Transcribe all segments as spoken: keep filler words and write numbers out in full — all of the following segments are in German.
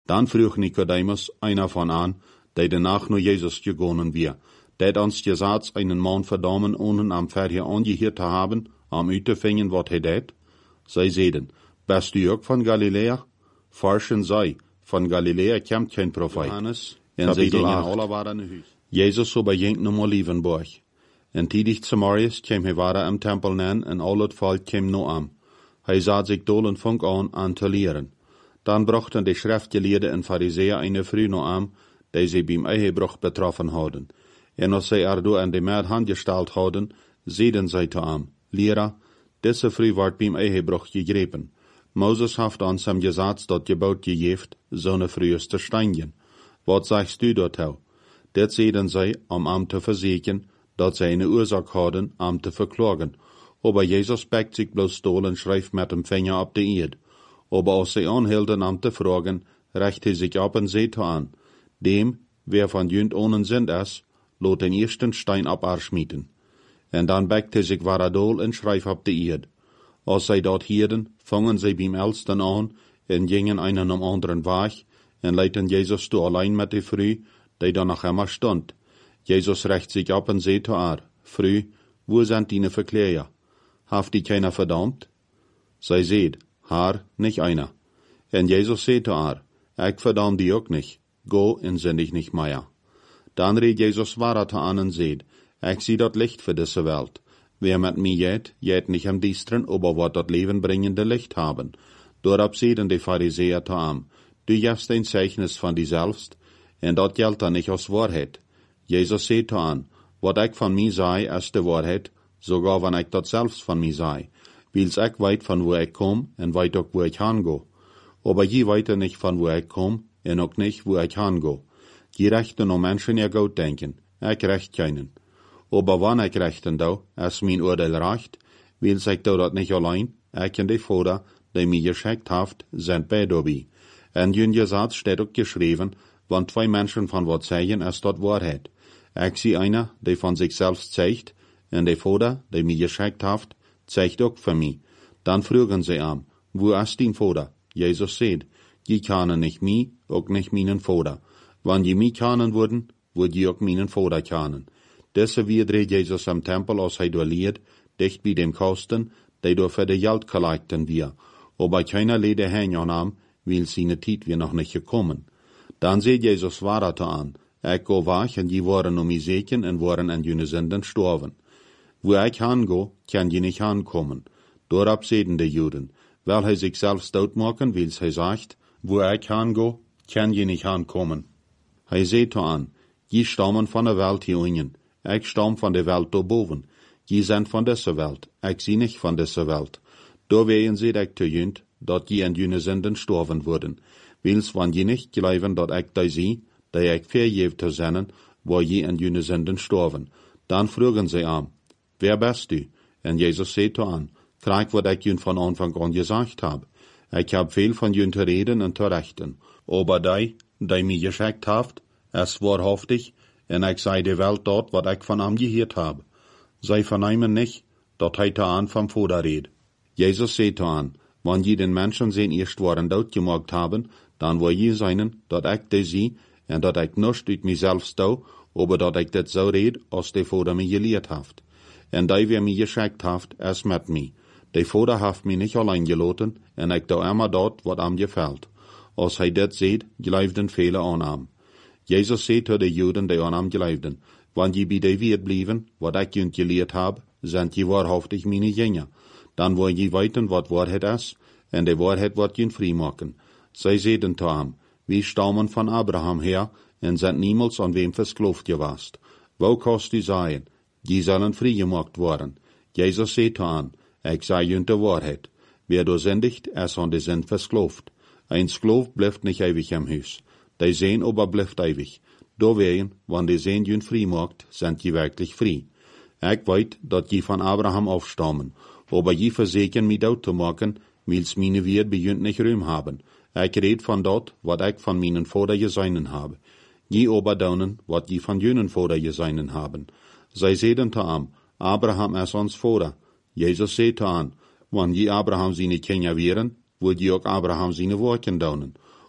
Dann vroeg Nicodemus, einer von an, der danach nur Jesus gegangen wir, der uns gesagt, einen Mann verdammen, ohne am Pferd angehört zu haben, am uitefingen wat hij deed. Zij zeiden, bist du ook van Galilea? Forschen zij, van Galilea komt geen profeet. Johannes, en zij gingen alle waren naar huis. Jezus so bejinkt nom Olivenborg. En tidig zu Marius kwam hij waren am Tempel nen, en al het volk kwam no am. Hij zat zich dolen funk aan aan te leren. Dan brachten de schriftgeleerden en fariseer eine Frau no am, die sie beim Ehebruch betroffen hadden. En als zij er door aan de Maid handgesteld hadden, zeiden zij te am, Lehrer, diese Frau wordt beim Ehebruch gegrepen. Moses heeft ons hem gesagt, dat Gebot gegeeft, zo'n Frau is te steinigen. Wat sagst du dazu? Dat zeiden zij, om am te verzekeren, dat zij eine Ursache hadden, am te verklagen. Aber Jesus beckt sich bloß stol und schreift mit dem Finger auf die Erde. Aber als sie anhielten, am te fragen, recht hij sich ab und seht an, dem, wer von jünd ohne Sinn ist, lot den ersten Stein ab schmieden. En dan beckt hij sich waradol und schreift auf die Erde. Als zij dort hielden, fangen sie beim Ältesten an und gingen einen am anderen Weg und leiten Jesus du allein mit der Frau, die da noch immer stund. Jesus recht sich ab und seht ar, Frau, wo sind deine Verkläger? Haft die keiner verdammt? Zij seht, haar, nicht einer. En Jesus seht ar, ich verdamm die auch nicht, go und sind ich nicht mehr. Dann red Jesus weiter an und seht, ich sieh dort Licht für diese Welt. Wer mit mir jet, jet nicht am Diestren, aber wat dort lebenbringende Licht haben. Dorab seht die Pharisäer zu am, du gibst ein Zeichnis von dir selbst, en dort gilt er nicht als Wahrheit. Jesus seht an, wat ich von mir sei, ist die Wahrheit, sogar wenn ich dort selbst von mir sei, weil's ich weit von wo ich komm, en weit auch wo ich hango. Aber je weiter nicht von wo ich komm, en auch nicht wo ich hango. Je rechten no Menschen ja gut denken, ich recht keinen. Aber wann ich rechten da, ist mein Urteil recht, weil's ich da dort nicht allein, ich und die Vater, die mir geschickt haft, sind bei dabei. En jün gesagt steht auch geschrieben, wann zwei Menschen von wat sagen, ist dort Wahrheit. Ich sehe einer, der von sich selbst zeigt, und der Vater, der mir geschickt haft, zeigt auch für mich. Dann fragen sie am, wo ist dein Vater? Jesus sagt, die kennen nicht mich, auch nicht meinen Vater. Wenn die mich kennen würden, würden die auch meinen Vater kennen. Deshalb wird Jesus am Tempel, als er lehrt, dicht bei dem Kosten, der durch für die Geld gelegt wir. Aber keiner lädt hin an, weil seine Zeit wir noch nicht gekommen. Dann sieht Jesus weiter an, ich go weg, und die waren um mich seken und waren an jene Sünden gestorben. Wo ich hango, kann die nicht ankommen. Dorab sehen die Juden, weil er sich selbst dort machen, weil er sagt, wo ich hango, kann die nicht ankommen. Er seht an, die stammen von der Welt hier unten, ich stamm von der Welt da boven. Die sind von dieser Welt, ich sie nicht von dieser Welt. Da werden sie dich zu jünd, dort die an jene Sünden gestorben wurden. Weil's, wenn je nicht glauben, dat ich da sie, da ich vergeben zu sein, wo je an jene Sünden gestorben. Dann fragen sie an, wer bist du? Und Jesus sagt an, frag, was ich jün von Anfang an gesagt hab. Ich hab viel von jün zu reden und zu rechten. Aber die, die mir geschickt habt, ist wahrhaftig, und ich sei die Welt dort, was ich von ihm gehört hab. Sie vernehmen nicht, dat hij te an vom Vater red. Jesus sagt an, wenn je den Menschen sehen erst waren dort gemacht haben, dann wo je seinen, dat ich de sie, en dat ich nicht uit mich selbst do, aber dat ich dat so red, als der Vater mir gelehrt haft. En die wer mir geschickt haft, es mit mir. Der Vater haft mich nicht allein gelaten, en ich do immer dort, wat am gefällt. Als hij dat seht, geloofden viele an am. Jesus sagt zu den Juden, die an am geloofden, wenn je bei der Wert blieben, wat ich jünd gelehrt hab, sind je wahrhaftig meine Jünger. Dann wollen je weiten, wat Wahrheit ist, en die Wahrheit wird jünd frei machen. Sie sehen zu ihm, wir stammen von Abraham her, en sind niemals an wem versklavt gewesen. Wo kannst du sein? Die sollen frei gemacht worden. Jesus sagt zu ihm, ich sei jünd die Wahrheit. Wer da sündigt, ist an die Sünd versklavt. Ein Sklav bleibt nicht ewig im Haus. Die sehen aber bleibt ewig. Da wären, wenn die Sehen jünd frei macht, sind die wirklich frei. Ich weiß, dass die von Abraham aufstammen, aber die versägen mich dort zu machen, weil's meine Wert bei jünd nicht Ruhm haben. Ich red von dort, wat ich von meinen Vater geseinen habe. Die aber daunen, wat die von jünen Vater geseinen haben. Sie sehen zu am, Abraham ist uns Vater. Jesus sagt an, wenn die Abraham seine Kinder wären, würde die auch Abraham seine Worte daunen.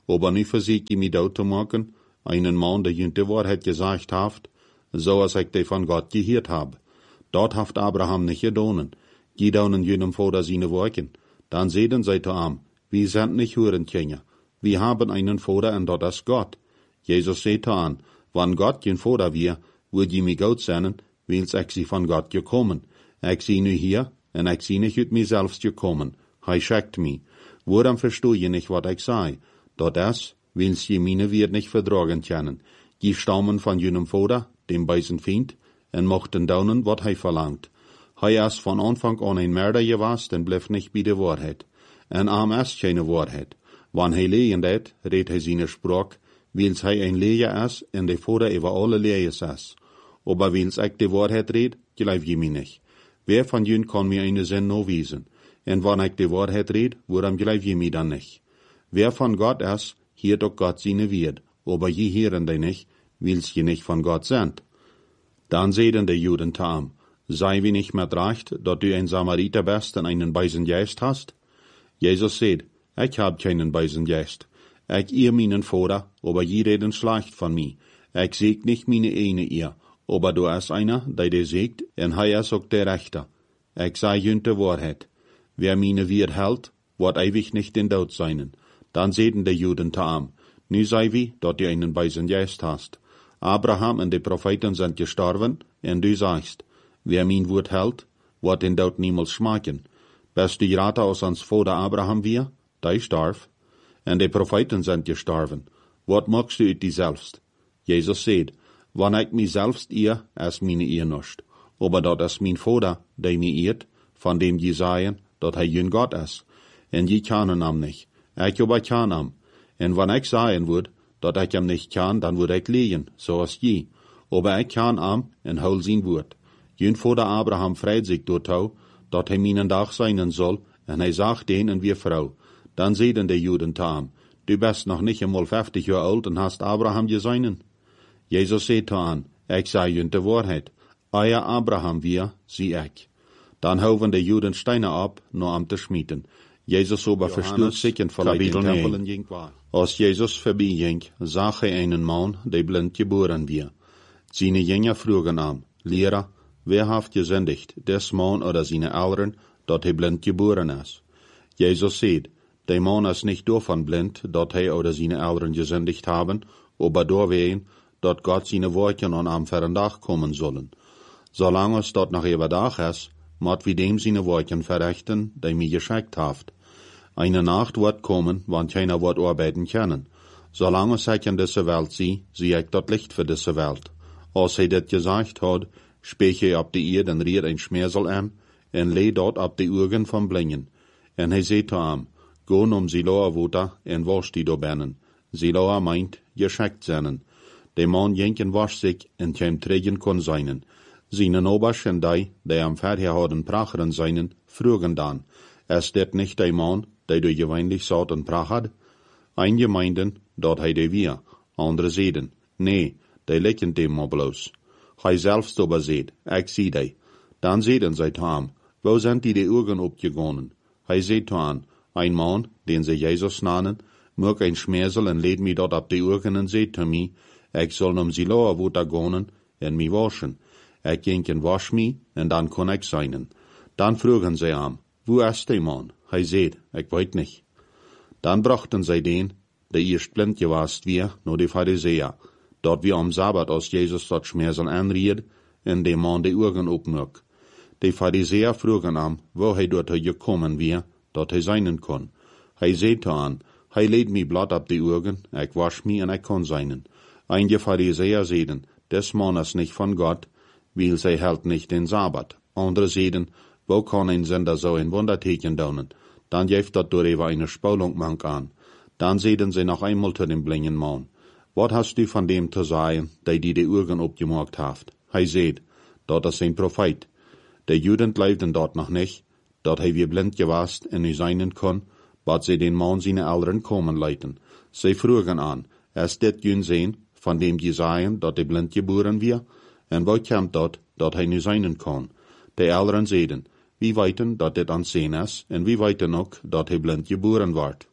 aber nu versucht je mich dood te maken, einen Mann, der jünt die Wahrheit gesagt haft, so als ich die von Gott gehört hab. Dort haft Abraham nicht gedonen, die daunen jünem Vater seine Worken. Dann sehen sie zu ihm, wir sind nicht Hurenkinder, wir haben einen Vater und dort ist Gott. Jesus sagt an, wann Gott jen Vater wir, würd je mich Gott senden, wils ich sie von Gott gekommen. Ich sie nu hier, und ich sie nicht ut mir selbst gekommen. Hei schickt mich. Woran versteh je nicht, wat ich sei? Dort ist, wils je meine wird nicht vertragen können. Die stammen von jenem Vater, dem bösen Feind, und mochten daunen, wat hei verlangt. Hei ist von Anfang an ein Mörder gewesen, und bleef nicht bei der Wahrheit. En arm ist keine Wahrheit. Wann hei lehen det, redt hei seine Sprach, wils hei ein Lehrer ist, und der Vater über alle Lehrers ist. Aber wils ich die Wahrheit red, glaub je mich nicht. Wer von jün kann mir eine Sinn no wiesen? Und wann ich die Wahrheit red, woran glaub je mich dann nicht? Wer von Gott ist, hier doch Gott seine wird, aber je hören die nicht, wils je nicht von Gott sind. Dann sehen die Juden tam, sei wie nicht mehr recht, dort du ein Samariter bist und einen bösen Geist hast? Jesus sagt, ich hab keinen bösen Geist. Ich ihr meinen Vater, aber je reden schlecht von mir. Ich säg nicht meine eine ihr, aber du ist einer, der dir sägt, und hei ist auch der Rechter. Ich sei jünt die Wahrheit. Wer meine wird hält, wird ewig nicht in Tod seinen. Dann sehen die Juden tam, nu sei wie, dort du einen bösen Geist hast. Abraham und die Propheten sind gestorben, und du sagst, wer mein Wort hält, wird den Tod niemals schmecken. Bist du gerade aus ans Vater Abraham wir, der starb, und die Propheten sind gestorben. Wat magst du ut die selbst? Jesus sagt, wann ich mich selbst ihr, ist meine ihr nicht. Aber dort ist mein Vater, der mich irrt, von dem je sagen, dort er jün Gott ist. Und je kennen am nicht. Ich aber kann am. Und wenn ich sagen würd, dort ich am nicht kann, dann würd ich liegen, so ist je. Aber ich kann am, und hol sein Wort. Jün Vater Abraham freit sich dort auch, dort er meinen Tag sein soll, und er sagt denen wir Frau. Dann sehen die Juden tam, du bist noch nicht einmal fünfzig Jahre alt und hast Abraham gesehen. Jesus sagt an, ich sei jün die Wahrheit. Euer Abraham wir, sie ich. Dann haufen die Juden Steine ab, nur am zu schmieden. Jesus aber verstört sich und verleiht den Tempel in ging war. Als Jesus vorbeiging, sah er einen Mann, der blind geboren wir. Seine Jünger frugen am, Lehrer, wer haft gesündigt, des Mann oder seine Eltern, dort er blind geboren ist? Jesus sagt, der Mann ist nicht davon blind, dort er oder seine Eltern gesündigt haben, aber dorthin, dort Gott seine Worte an am fernen Tag kommen sollen. Solange es dort noch über Tag ist, mat wie dem seine Worte verrichten, der mir geschickt haft. Eine Nacht wird kommen, wann keiner wird arbeiten können. Solange es ich in dieser Welt sie, sehe ich dort Licht für diese Welt. Als er das gesagt hat, spreche er ab die Erde und riet ein Schmersel an, und leh dort ab die Augen vom Blingen. Und er sagt zu ihm, go um Siloa Wuta, und wasch die do bennen. Siloa meint, geschickt seinen. Der Mann jenken wasch sich, und kein Trägen kon seinen. Seine Oberschen die, die am Verher hatten Pracheren seinen, frugen dann, ist det nicht der Mann, der du gewöhnlich saut und prachat? Einige meinten, dort heide wir, andere sehen, nee, der lecken dem mal bloß. Hei selbst aber seht, ich sieh dei. Dann sehen sie tam, wo sind die die Augen abgegangen? Hei seht an, ein Mann, den sie Jesus nannen, mög ein Schmersel und lädt mich dort ab die Augen und seht zu mir, ich soll um Siloa Wuta gehen und mich waschen. Ich ging und wasch mich, und dann kon ich seinen. Dann frugen sie am, wo ist der Mann? Hei seht, ich weet nicht. Dann brachten sie den, der erst blind gewast wir, nur die Pharisäer, dort wie am Sabbat aus Jesus dort Schmersel anriet, und dem Mann die Augen opmög. Die Pharisäer frugen am, wo hei dort gekommen wir, dort hei seinen kon. Hei seht an, hei lädt mi blatt ab die Augen, ich wasch mi und ich kon seinen. Einige Pharisäer sehen, des Mann ist nicht von Gott, weil sie hält nicht den Sabbat. Andere sehen, wo kann ein Sünder so ein Wunderteken daunen? Dann jeft dort durch eine Spulung mank an. Dann sehen sie noch einmal zu dem blingen Mann. Wat hast du von dem zu sagen, der die die Augen abgemacht haft? Hei seht, dort ist ein Prophet. Der Juden lebten dort noch nicht, dort hei wir blind gewast und nicht seinen kon, bat sie den Mann seine Eltern kommen leiten. Sie frugen an, ist det jün sehen, von dem die sagen, dort die blind geboren wir? En wo kommt dort, dort hij nu zijn kon? De Eltern zeiden, wie weten dat dit aan zijn is, en wie weten ook dat hij blind geboren wordt.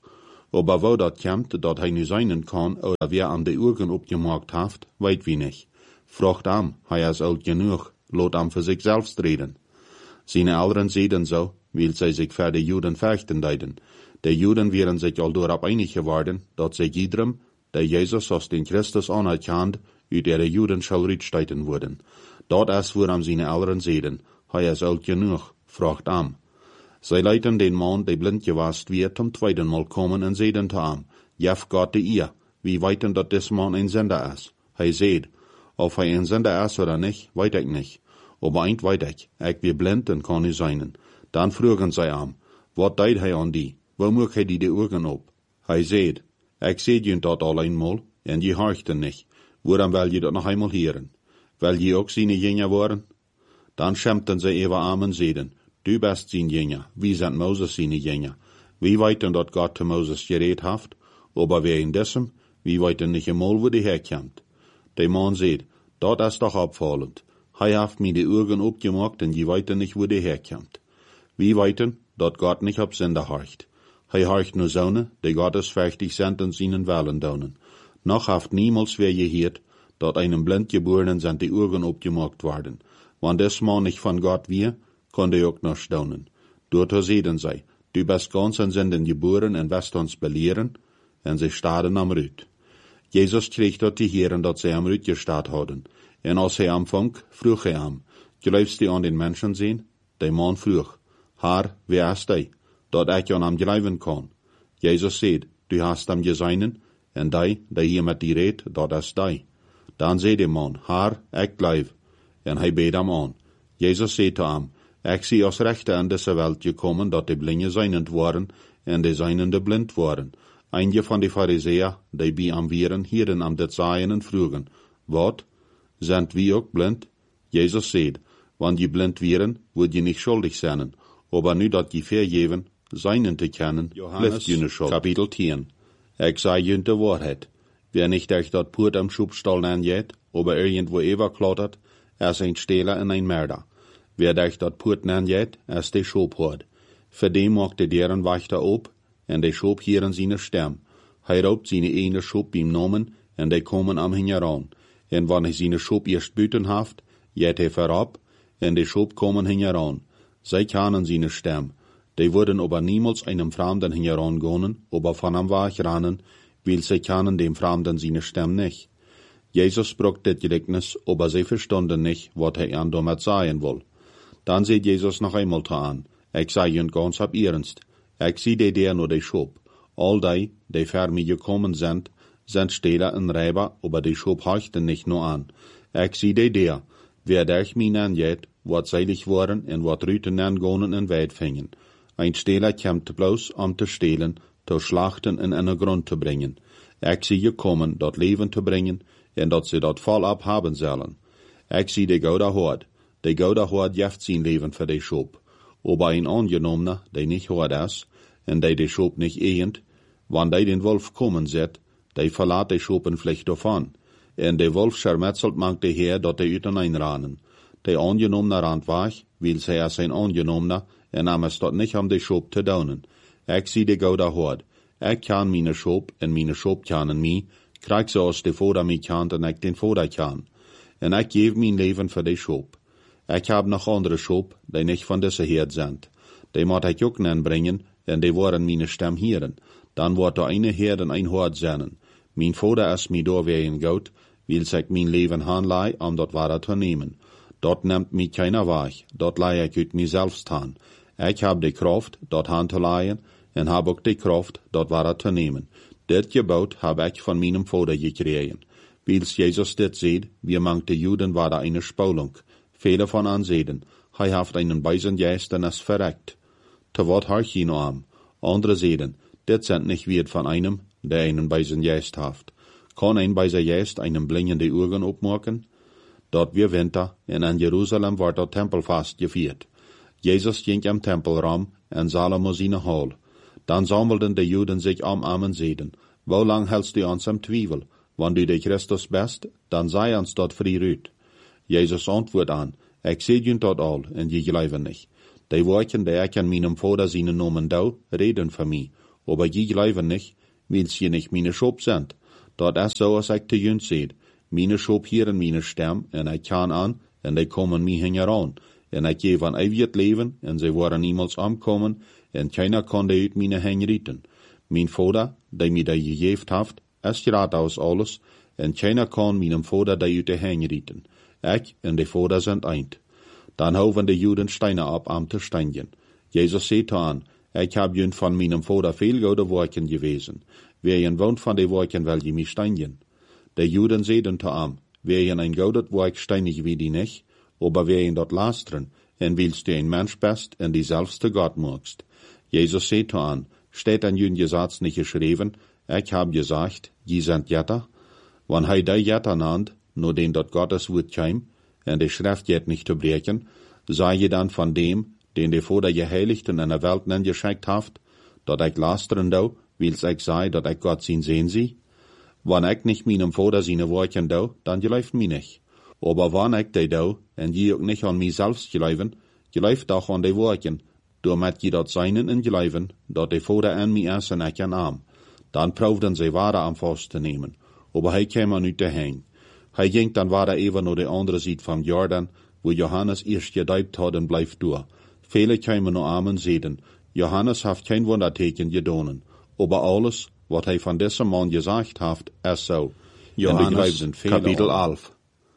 Aber wo dat kommt, dat hij nu zijn kan, oder wer aan de Augen opgemaakt heeft, weet wie nicht. Fragt am, hij is oud genoeg, lot am für sich selbst reden. Seine Eltern sehen so, weil sie sich für die Juden fürchten deuten. Die Juden wären sich all dorab einig geworden, dat sie jedem, der Jesus als den Christus anerkannt, uit ihre Juden soll rücksteiten wurden. Dat is woran seine Eltern sehen, hij is oud genoeg, fragt am. Sie leiten den Mann, der blind gewast wird, zum zweiten Mal kommen und sehen zu am, jef Gott de ihr, wie weiten dat des Mann ein Sender is. Hij seht, of hij ein Sender is oder nicht, weet ik nicht. Aber eint weet ik, ik wie blind en kan u zijn. Dan vragen zij am, wat deed hij aan die, wo moet hij die de Augen op? Hij seht, ik seht je dat al eenmaal, en je horchte nicht. Waarom wil je dat nog eenmaal hören? Wil je ook seine Jünger worden? Dan schämten sie even am en zeiden, du bist sein Jünger, wie sind Moses seine Jünger? Wie weiten dat Gott zu Moses geredet haft, aber wer in dessen, wie weiten nicht einmal, wo die herkommt? Der Mann sagt, dat ist doch abfallend. Hij haft mir die Augen opgemacht und je weiten nicht, wo die herkommt. Wie weiten, dat Gott nicht ab Sender horcht. Hij horcht nur Sonne, die Gottes fertig sind und seinen Wellen daunen. Noch haft niemals wer gehört, dat einem Blindgeborenen sind die Augen opgemacht worden. Wann des Mann nicht von Gott wir, kann der auch noch staunen. Dort sehen sie, du bist ganz in Sünden geboren und wirst uns belehren, und sie starren am Rüt. Jesus kriegt dort die Herren, dat sie am Rüt gestarrt hadden. En als hij anfang, vroeg hij am, glaubst du an den Menschen sehen? Der Mann vroeg, Herr, wer ist hij, dat ik an am glauben kann? Jesus sagt, du hast am geseinen, en die, der hier mit dir redt, dat ist die. Dan zei der Mann, Herr, ik glaub, en hij beet am an. Jesus zei zu am, ik zie als Rechter in deze Welt gekommen, dat de blinde seinend waren, en de seinende blind waren. Einige van de Pharisäer, die bij am Vieren, hieren am dit Seien en vroegen, wat? Sind wir auch blind? Jesus sagt, wann die blind wären, würd je nicht schuldig sein, aber nu dat je vergeven, seinen te kennen, blieft je ne Schuld. Kapitel tien. Ich sei je de Wahrheit. Wer nicht euch dort purt am Schubstall anjet, aber irgendwo überklautert, er ist ein Stehler und ein Mörder. Wer euch dort purt anjet, er ist der Schobhort. Für dem machte deren Wächter ob, und der Schob hieren seine Stirn. Hij raubt seine eine Schob beim Namen, und die kommen am hingeran. En wann hij seine Schob erst büten haft, jet hij verab, en de Schob kommen hingeran. Zij kennen seine Stem. Die würden aber niemals einem Fremden hingeran gehen, aber von am Weg rannen, weil sie kennen dem Fremden seine Stem nicht. Jesus sprach das Gleichnis, aber sie verstanden nicht, was er an damit sagen will. Dann sieht Jesus noch einmal an, ich sage ihnen ganz ab ernst, ich sehe die der nur die Schob. All die, die für mich gekommen sind, sind Städter und Räber, aber die Schob horchten nicht nur an. Ich sehe die der, wer durch mich angeht, wat seilig worden en wat Rüten angonen en weit fingen. Ein Stehler kommt bloß, um zu stehlen, zu schlachten en in den Grund zu bringen. Ich sehe gekommen, dort Leben zu bringen, en dat sie dort voll abhaben sollen. Ich sehe die Gouda Hort. Die Gouda Hort jeft sein Leben für die Schob. Aber ein Angenommener, der nicht Hort ist, en der die Schob nicht ehend, wann der den Wolf kommen sieht, der verlaat die Schoben vielleicht davon. En der Wolf schermetzelt mangt die Heer, dat die Üten einrannen. Der Angenommener rand wach, weil sie er sein Angenommener, en nahm es dort nicht um die Schob zu daunen. Ich sehe die Gouda Hort. Ich kann meine Schob, en meine Schob kennen mich, krieg so aus die Vater mich kannt, en ich den Vater kann. En ich gebe mein Leben für die Schob. Ich hab noch andere Schob, die nicht von dieser Herd sind. Die muss ich auch bringen, en die wollen meine Stimme hören. Dann wird da eine Herd und ein Hort sein. Mein Vater ist mir da wie ein Gott, will sich mein Leben hanlei, um dort Ware zu nehmen. Dort nimmt mich keiner weg, dort leih ich ut mich selbst han. Ich hab die Kraft, dort han zu leihen, en hab auch die Kraft, dort Ware zu nehmen. Dit Gebot hab ich von meinem Vater gekriegt. Wils Jesus dit sieht, wir mangt die Juden war da eine Spulung. Viele von ansehen, hij haft einen weisen Geist und es verreckt. Te wat harch ihn am. Andere sehen, dit sind nicht wird von einem, der einen weisen Geist haft. Kann ein weiser Geist einem blinde Augen opmaken? Dort wir Winter, und in Jerusalem war der Tempelfast gefeiert. Jesus ging am Tempelraum, en Salomo seine Hall. Dann sammelten die Juden sich am Armen sehen, wo lang hältst du uns am Zweifel? Wenn du der Christus bist, dann sei uns dort frei rüt. Jesus antwortet an, ich seh jünt dort all, und je glauben nicht. Die Worte, die ich an meinem Vater seinen Namen dau, reden für mich, aber je glauben nicht, wils je nicht meine Schop sind. Dort ist so, als ich te jünt seht. Meine Schop hier en meine Stem, en ik kan aan, en die komen mij heran. En ik geef van eeuwig leven, en ze worden niemals aankomen, en keiner kan die uit meine hen rieten. Mijn vader, die mij die gegeven heeft, is geraad aus alles, en keiner kan mijn vader die uit de hen rieten. Ik en de vader zijn eind. Dan houden de Juden steinen ab am te steinjen. Jezus zei aan, ik heb jünt van mijn vader veel goede werken gewezen. Wer jen woont van de werken wil je mij steinjen. De Juden zeiden te am, wer jen ein goudet werk steinig wie die nicht, aber wer jen dort lasteren, en willst du ein Mensch best en die selbste Gott magst. Jesus zei te an, steht an jün Gesetz nicht geschrieben, ich hab gesagt, je sind Jetter. Wann hei die Jetter nannt, nur den dort Gottes Wort käm, en de Schrift jet nicht zu brechen, sei je dann von dem, den de Vater Geheiligten in der Welt nen geschickt haft, dort ich lasteren do, wils ich sei, dort ich Gott sin sehen sie. Wann ich nicht meinem Vater seine Worten do, dann geläuft mi nicht. Aber wann ich die do, en je auch nicht an mi selbst geläufen, geläuft auch an die Worten, damit je dort seinen in geläufen, dort de Vater an mi ist en ich an arm. Dann proefden sie Ware am Fass zu nehmen, aber hij käme an uit de heen. Hij ging dann Ware even naar de andere Seite vom Jordan, wo Johannes erst gedeibt hat und bleibt durch. Viele kämen nur arm und sehen, Johannes hat kein Wunderteken gedonen, aber alles, wat hij van deze man gesagt hat, ist so. Johannes, Kapitel elf.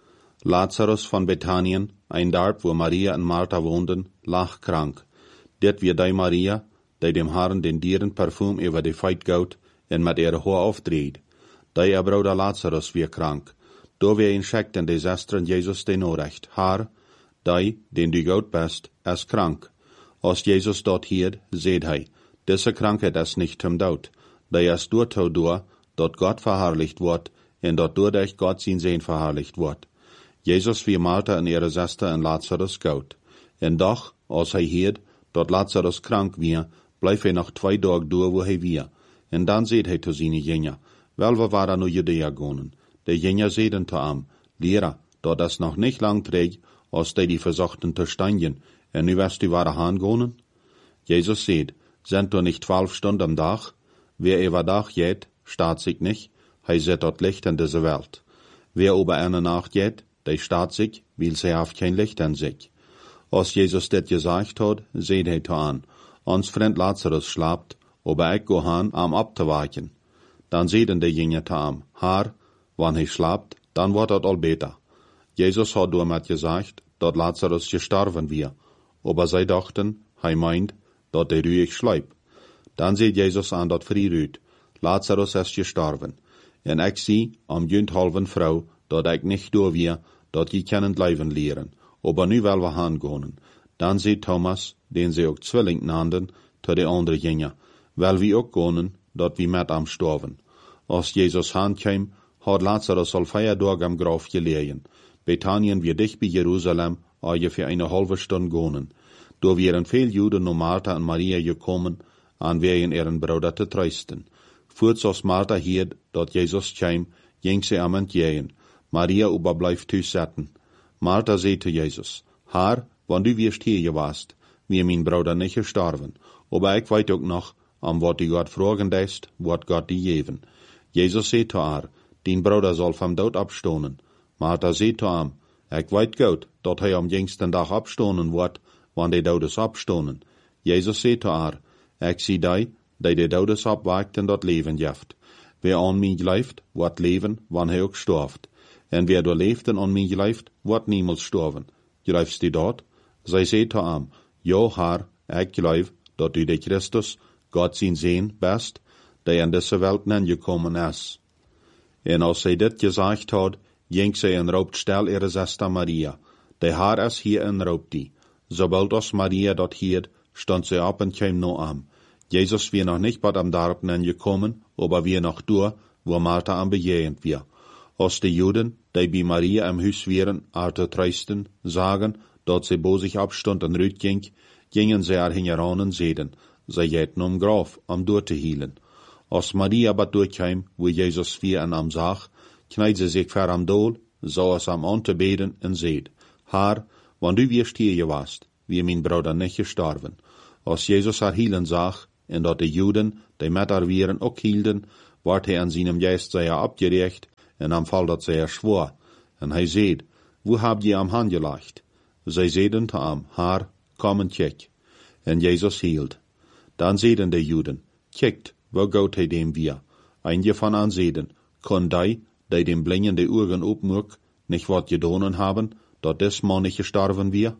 Lazarus von Bethanien, ein Dorf, wo Maria und Martha wohnten, lag krank. Dit wie die Maria, die dem Herrn den dieren Parfum über die Feit gaut en met ihre Haar aufdreht. Die ihr Bruder Lazarus wie krank. Do wir ihn schickten die Schwestern Jesus den Orecht. Herr, die, den du gaut bist, ist krank. Als Jesus dort hielt, seht hij, diese Krankheit ist nicht zum Tod. Die ist dort durch, dort Gott verherrlicht wird, und dort durch Gott sein Sehen verherrlicht wird. Jesus wie Martha und ihre Schwester und Lazarus gaut. Und doch, als hij hielt, dort Lazarus krank wie, bleif hij noch zwei Tage durch, wo hij wie. Und dann seht hij zu seine Jünger, wel we waren nur Judäa gonen. De Jünger seiden zu am, Lehrer, dort ist noch nicht lang träg, als die die versuchten zu steinigen, und nu wirst du wahre Hahn gonen? Jesus seht, sind du nicht zwölf Stunden am Tag? Wer über Tag geht, staat sich nicht, hij set dort Licht in diese Welt. Wer über eine Nacht geht, der staat sich, weil sie haft kein Licht in sich. Als Jesus dit gesagt hat, seht hij zu an, ons Freund Lazarus schlapt, aber ich go han am abzuwachen. Dann seiden die Jünger zu am, Herr, wann hij schlapt, dann wird dort all beter. Jesus hat damit gesagt, dort Lazarus gestorben wir, aber sie dachten, hij meint, dort der ruhig schleibt. Dann seht Jesus an dort früh Lazarus ist gestorben. En ich sie, am jünt halben Frau, dort ich nicht durch wir, dort die können bleiben lehren, aber nu will wir hingehen. Dann seht Thomas, den sie auch Zwilling nannten, zu de andere Jünger, weil wir auch gehen, dort wie mit am Storben. Als Jesus heimkam, hat Lazarus al vier Tage am Grab gelegen. Bethanien wir dicht bei Jerusalem, ungefähr eine halbe Stunde gehen. Da wären viele Juden und Martha und Maria gekommen, an wen ihren Bruder zu trösten. Kurz als Martha hielt, dort Jesus kam, ging sie am entgegen. Maria aber bleif zusetzen. Martha sagte zu Jesus, Herr, wann du wirst hier gewast, wie mein Bruder nicht gestorben, aber ich weiß auch noch, am wat die Gott fragen lässt, wird Gott die geben. Jesus sagte zu ihr, dein Bruder soll vom Tod abstonen. Martha sagte zu ihm, ich weiß gut, dass er am jüngsten Tag abstonen wird, wann die Todes abstonen. Jesus sagte zu ihr, ich sehe die, die die Todes abwagt und dort leben jaft. Wer an mich glaubt, wird leben, wann er auch stirbt. Und wer da lebt und an mich glaubt, wird niemals sterben. Glaubst du dort? Sie sagte zu ihm, ja, Herr, ich glaube, dass du der Christus, Gott sein Sehen bist, der in diese Welt gekommen ist. Und als sie dit gesagt hat, ging sie und raubt still ihre Schwester Maria. Der Herr ist hier und raubt die. Sobald als Maria dort hielt, stand sie ab und kam noch an. Jesus wir noch nicht bei dem Dorf gekommen, aber wir noch durch, wo Martha am Begehen wir. Als die Juden, die bei Maria im Haus wären, ihr zu trösten, sagen, dass sie bo sich abstund und rüt ging, gingen sie er hingeran und sehen, sie jäten um Graf, um durchzuhielen. Als Maria aber durchkam, wo Jesus wir an am sah, kneit sie sich ver am Dol, so es am anzubeten und seht, Herr, wann du wirst hier gewast, wie mein Bruder nicht gestorben. Als Jesus er hielen sah, en dat de Juden, die met haar wieren ook hielden, wordt hij aan zijn geest zeer abgerecht, en am Fall dat zeer schwor. En hij zeid, wo habt je am hand gelegt? Zij zeiden te am, haar, kom en check. En Jezus hield. Dan zeiden de Juden, kijkt, wo gaat hij dem weer? Einige van aan zeiden, kon die, die dem blinden de ogen opmoek, nicht wat gedonen haben, dat des man nicht gestorven wir?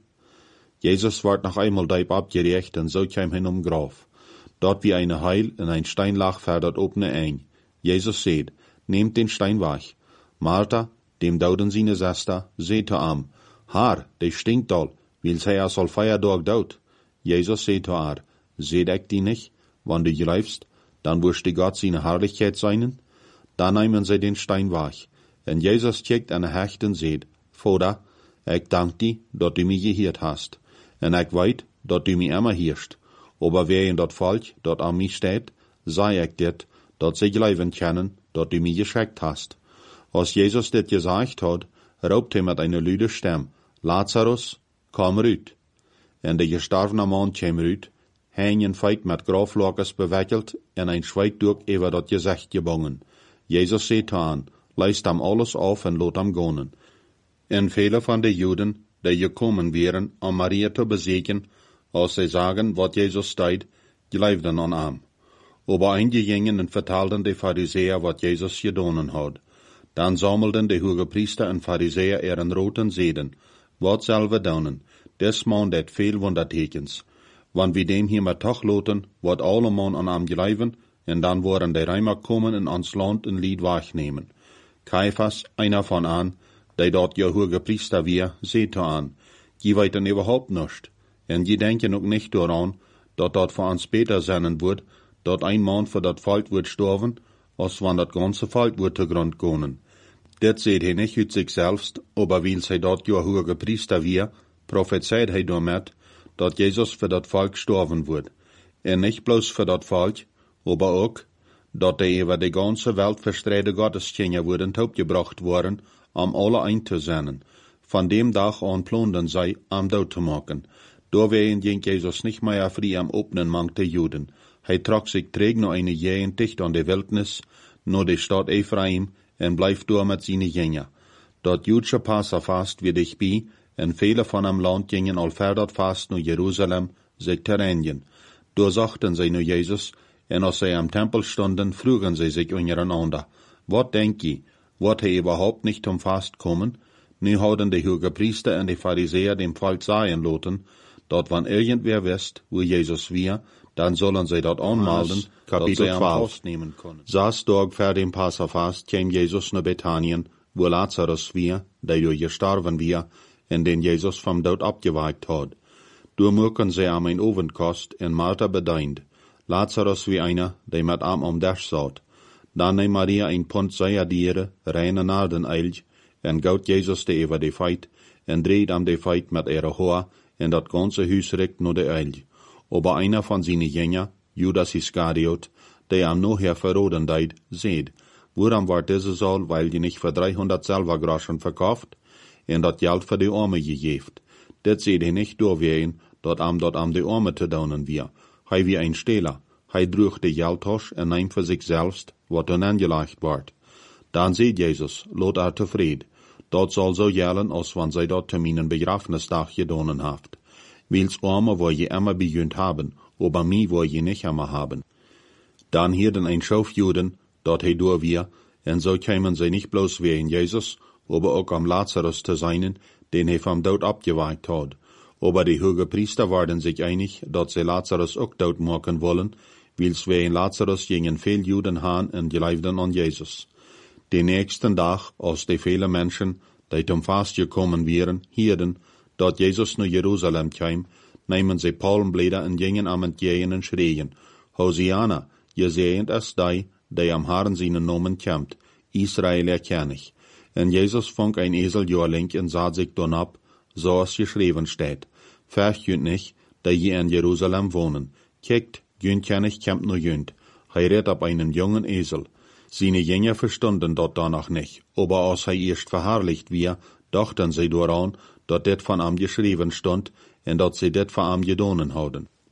Jezus wordt nog eenmaal diep abgerecht en zo kwam hij om Graf. Dort wie eine Heil in ein Stein lag verdert opne ein. Jezus zeid, nehmt den Stein weg. Martha, dem douden seine Schwester, zeid te am, haar, die stinkt al, wil zij als al feierdag dood. Jezus zeid te haar, zeid ik die nicht, wann du geleifst, dan wirst die Gott seine Herrlichkeit seinen. Dan nehmen sie den Stein weg. En Jezus kijkt aan de hecht en zeid, Vader, ik dank die, dat du mich gehiert hast. En ik weet, dat du mich immer hierst. Aber wer in dat Volk, dat an mich steht, sei ich dit, dat sie glauben können, dat du mich geschickt hast. Als Jesus dit gesagt hat, raubt er mit einer lüde Stimme, Lazarus, komm rüt. En de gestorvene man kwam rüt, hängen feit mit Graflokes bewickelt en ein Schweitdoek über dat Gesicht gebungen. Jesus sagt an, leist am alles auf en lot am gonen. En viele van de Juden, die gekommen wären, um Maria zu besiegen, als sie sagen, wat Jesus deed, geloofden an am. Aber einige gingen en vertelden de Pharisäer, wat Jesus gedonen had. Dan sammelden de hoge Priester en Pharisäer ihren roten Zeden. Wat zullen we doen? Des man deed veel wondertekens. Wann wir dem hier maar toch loten, wat alle man an am geloven, en dan worden de Römer kommen in ons land een lied wegnemen. Caiphas, einer von an, der dort ja hoge Priester wir, seht an, die weiten überhaupt nicht. En die denken ook nicht daran, dat dat voor ons beter zijn wordt, dat ein Mann voor dat Volk wordt sterven, als wann dat ganze Volk wordt te grond gaan. Dit seht hij nicht uit zichzelf, aber weil hij dat ja hoge Priester wir, prophezeit hij damit, dat Jesus voor dat Volk sterven wordt. En nicht bloß voor dat Volk, aber ook, dat de über de ganze Welt verstreide Gottesdienste worden opgebracht worden, om alle ein te zenden. Van dem Dag an planden zij am dood te maken. Doorwegen ging Jesus nicht mehr frei am openen Mang der Juden. Hij trok sich träg noch eine Jähen dicht an de Wildnis, nur de Stadt Ephraim, en blijft door met seine Jünger. Dort jüdische Passafast wird ich bi, en viele von am Land gingen al verdert fast naar Jerusalem, sich terrenien. Doorzachten sie nur Jesus, en als sie am Tempel stunden, frugen sie sich untereinander, wat denk je, wat hij überhaupt nicht zum Fast kommen? Nu hadden de hoge Priester en de Pharisäer dem Volk sagen loten, dat wann irgendwer wisst, wo Jesus wir, dann sollen sie dort anmelden, Kapitel zwölf. Sechs Tage vor dem Passafast kam Jesus nach Bethanien, wo Lazarus wir, der jo gestorben wir, en den Jesus vom Tod abgeweicht hat. Du mögen sie am ein Ofenkost en Martha bedeint. Lazarus wie einer, der mit am am Dash satt. Dann nahm Maria ein Pond Säuerdiere, reine Nardeneilch, en gaut Jesus de über de Feit, en dreht am de Feit mit ihrer Haar, en dat ganze Huis rekt nur de Eilch. Aber einer von seinen Jünger, Judas Iskariot, der am nachher verroden deid, seht, woran war diese Saal, weil die nicht für dreihundert Silbergroschen verkauft, en dat Geld für die Arme gegeft. Det seht he nicht durchwehen, dat am dat am de Arme te daunen wir. Hei wie ein Stehler, hei drüch de Geldtasch en neim für sich selbst, wat er angelegt ward. Dan seht Jesus, lot er tevreden. Dat soll so jellen, als wann zij dat terminen Begrafenisdag gedonen haft. Wils Arme wo je immer begünt haben, aber mi wo je nicht immer haben. Dan hierden ein Schauf Juden, dat he door wir, en so kämen sie nicht bloß wie in Jesus, aber auch am Lazarus zu seinen, den he vom Tod abgeweicht hat. Aber die hoge Priester waren sich einig, dat sie Lazarus auch tot machen wollen, wils wie in Lazarus gingen viel Juden han en geloofden an Jesus. Den nächsten Tag, als die viele Menschen, die zum Fast gekommen wären, hierden, dat Jesus naar Jerusalem kwam, nemen sie Palmblätter en gingen am entgegen en schreien, Hosiana, gesegend ist die, die am Herrn seinen Namen kämmt, Israel erkennig. En Jesus fang ein Esel joerlink en sah sich don ab, so es geschrieben steht, verchünt nicht, die je in Jerusalem wohnen, kijkt, jünt kennig kämmt nur jünt, hij redt ab einen jungen Esel. Seine Jünger verstunden dort danach nicht, aber als er erst verherrlicht wir, dachten sie daran, dat dit von am geschrieben stund, en dat sie dit von am gedonen hadden.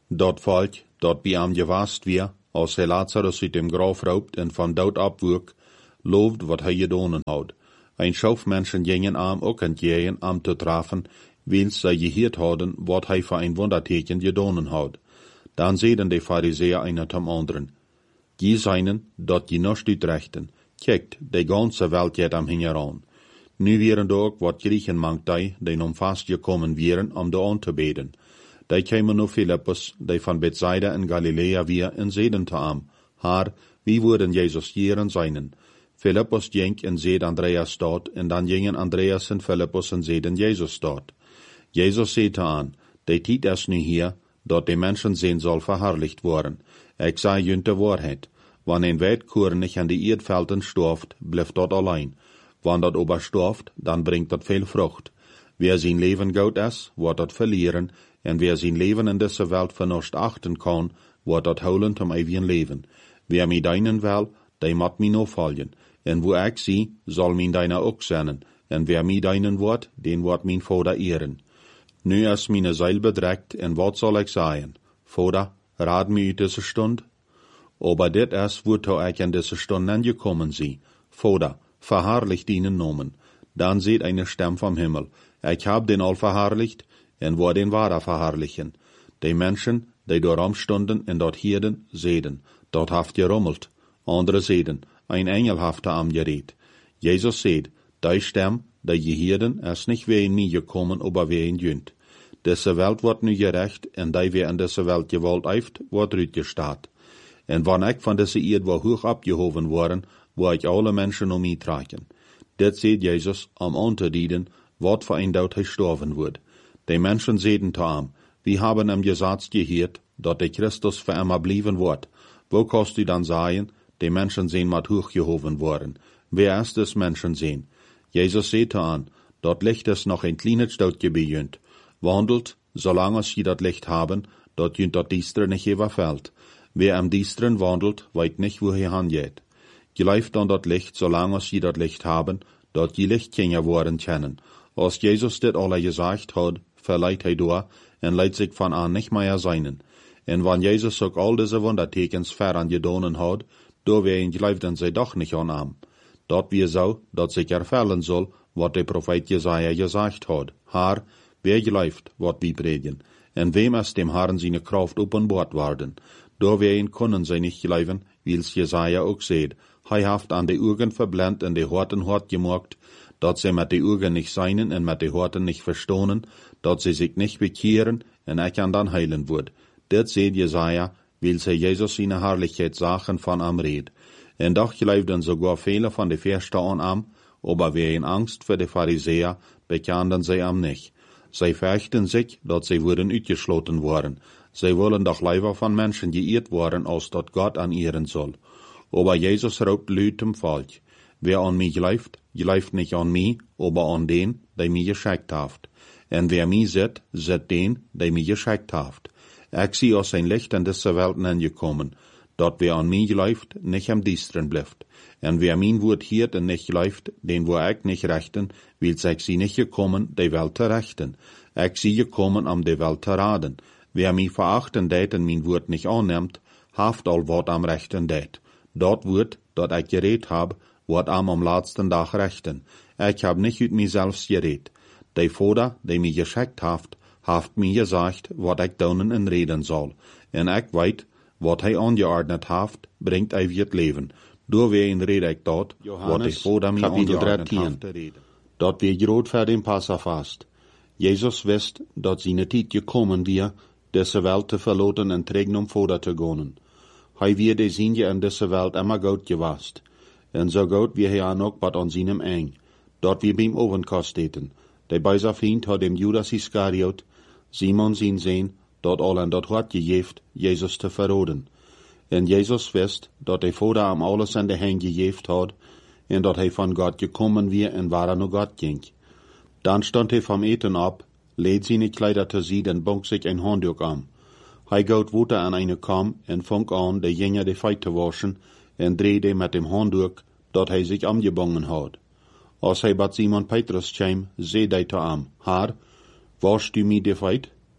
Dat Volk, dat bij hem gewast weer, als hij Lazarus uit dem Graf raubt en van dood abwurk, looft wat hij gedaan had. Ein Schauf Menschen gingen am ook en gehen am te treffen, wils zij gehoord hadden wat hij voor een wonderteken gedaan had. Dan zeiden de Pharisäer einer zum anderen, die seinen, dat die nicht uitrechten. Kijkt, de ganze Welt geht am hingeran. Nu wären da ook wat Griechen mangt die, die om vastgekommen wären, om de aan te beden. Die kämen nu Philippus, die van Bethsaida in Galilea weer, en zeiden te am, Haar, wie würden Jesus jeren seinen? Philippus ging en zeed Andreas dort, en dan gingen Andreas en Philippus en zeeden Jesus dort. Jesus zeete aan, de tijd is nu hier, dat de mensen zijn zal verherrlicht worden. Ik zei junt de waarheid. Wanneer een Weidkoren nicht an die Erdvelden storft, blijft dat allein. Wanneer dat aber storft, dan bringt dat veel Frucht. Wer zijn leven goed is, wordt dat verlieren, en wer zijn leven in deze Welt vernust achten kan, wordt dat houden zum ewigen leven. Wer mij deinen wil, die moet mij no volgen. En wo ik zie, zal mijn deiner ook zijn, en wer mij deinen wordt, den wordt mijn Vader ehren. Nu is mijn Seil bedreckt, en wat zal ik zeggen? Vader, raad mij uit deze stund? Aber dit is, wozu ich in diese Stunden gekommen sie. Vater, verherrlicht deinen Namen. Dann seht eine Stimme vom Himmel. Ich hab den all verherrlicht, en war den wahrer verherrlichen. Die Menschen, die darum stunden en dort hierden, sehen. Dort haft gerummelt. Andere sehen, ein Engel haft am geredet. Jesus seht, die Stimme, die gehirden, ist nicht wie in mir gekommen, aber wie in jünt. Diese Welt wird nu gerecht, en die wie in diese Welt gewollt eift, wird rütgestaat. En wanneer ik van deze eerd waar hoog abgehoven worden, waar ik alle mensen om mij tragen. Dit zegt Jezus, om aan te dienen, wat voor een dood hij sterven wordt. De mensen zeiden te hem, wie hebben hem gezegd gehoord, dat de Christus voor immer blijven wordt. Wo kannst u dan zeggen, de mensen zijn met hoog gehoven worden. Wer is des mensen zijn? Jezus zei te hem, dat licht is nog een kleine stoutje bejunt. Wandelt, zolang als je dat licht haben, dat junt dat diestere niet überfällt. Wer am Diesteren wandelt, weet nicht, wo er hingeht. Geleift an dat Licht, solange als je dat Licht haben, dat je Lichtgänger worden kennen. Als Jesus dit alle gesagt hat, verleiht hij door, en leidt sich van an nicht mehr seinen. En wann Jesus ook al diese Wundertekens veran gedonen hat, do wer ihn geleiften zij doch nicht an am. Dat wir so, dat sich erfällen soll, wat de Prophet Jesaja gesagt hat. Haar, wer geleift, wat wie predigen. En wem is dem Herrn seine Kraft openbaart worden. Door ween kunnen zij niet geloven, wils Jesaja ook zeid. Hij haft aan de ogen verblendt en de horten hort gemaakt, dat zij met de ogen niet zijnen en met de horten niet verstonen, dat zij zich niet bekeeren en ik aan dan heilen wordt. Dit zeid Jesaja, wils hij Jezus zijn herrlichheid zagen van am red. En doch geloofden sogar vele van de Versten aan am, aber wer in Angst voor de Pharisäer, bekenden zij am nicht. Zij fürchten sich, dat zij worden uitgesloten worden. Zij wollen doch lieber von Menschen geirrt worden, als dat Gott an ihren soll. Aber Jesus raubt luid dem Volk. Wer an mich gleift, gleift nicht an mich, aber an den, der mich geschickt haft. En wer mich sieht, sieht den, der mich geschickt haft. Ich sie aus ein Licht in diese Welt angekommen, dat wer an mich gleift, nicht am Diestren bleibt. En wer mein Wort hiert en nicht gleift, den wo ich nicht rechten, will ich sie nicht gekommen, die Welt zu rechten. Ich sie gekommen, um die Welt zu raden. Wer mich verachten deit en mein Wort nicht annimmt, haft al wat am rechten deit. Dat Wort, dat ich geredet hab, wird am am letzten Tag rechten. Ich hab nicht ut mich selbst geredet. Der Vater, der mich geschickt haft, haft mir gesagt, wat ich donen en reden soll. En ich weet, wat hij angeordnet haft, bringt ewiges Leben. Door wie in rede ik dat, wat de Vater mir angeordnet haft. Dat wir groot voor den Passafast. Jesus wist, dat zijn tijd gekommen wir, deze Welt te verloten en tegen om Vater te gaan. Hij wie de zienje in deze Welt immer goed gewast. En zo goed wie hij aan ook wat aan seinem eng. Dat wir beim Ovenkost eten. De bijzer vriend had dem Judas Iscariot, Simon zijn zeen, dat al en dat hart gegeeft, Jezus te verroden. En Jezus wist, dat de Vader am alles in de hand gegeeft had, en dat hij van God gekommen weer en waar er naar God ging. Dan stond hij vom Eten ab, leed seine Kleider te ziet en bong sich ein Handtuch an. Hij goot water aan eine kam en fong aan de Jünger de Feit te waschen en drehte met dem Handtuch, dat hij sich angebongen had. Als hij bat Simon Petrus kwam, zei hij te am, Haar, wasch du mij de Feit?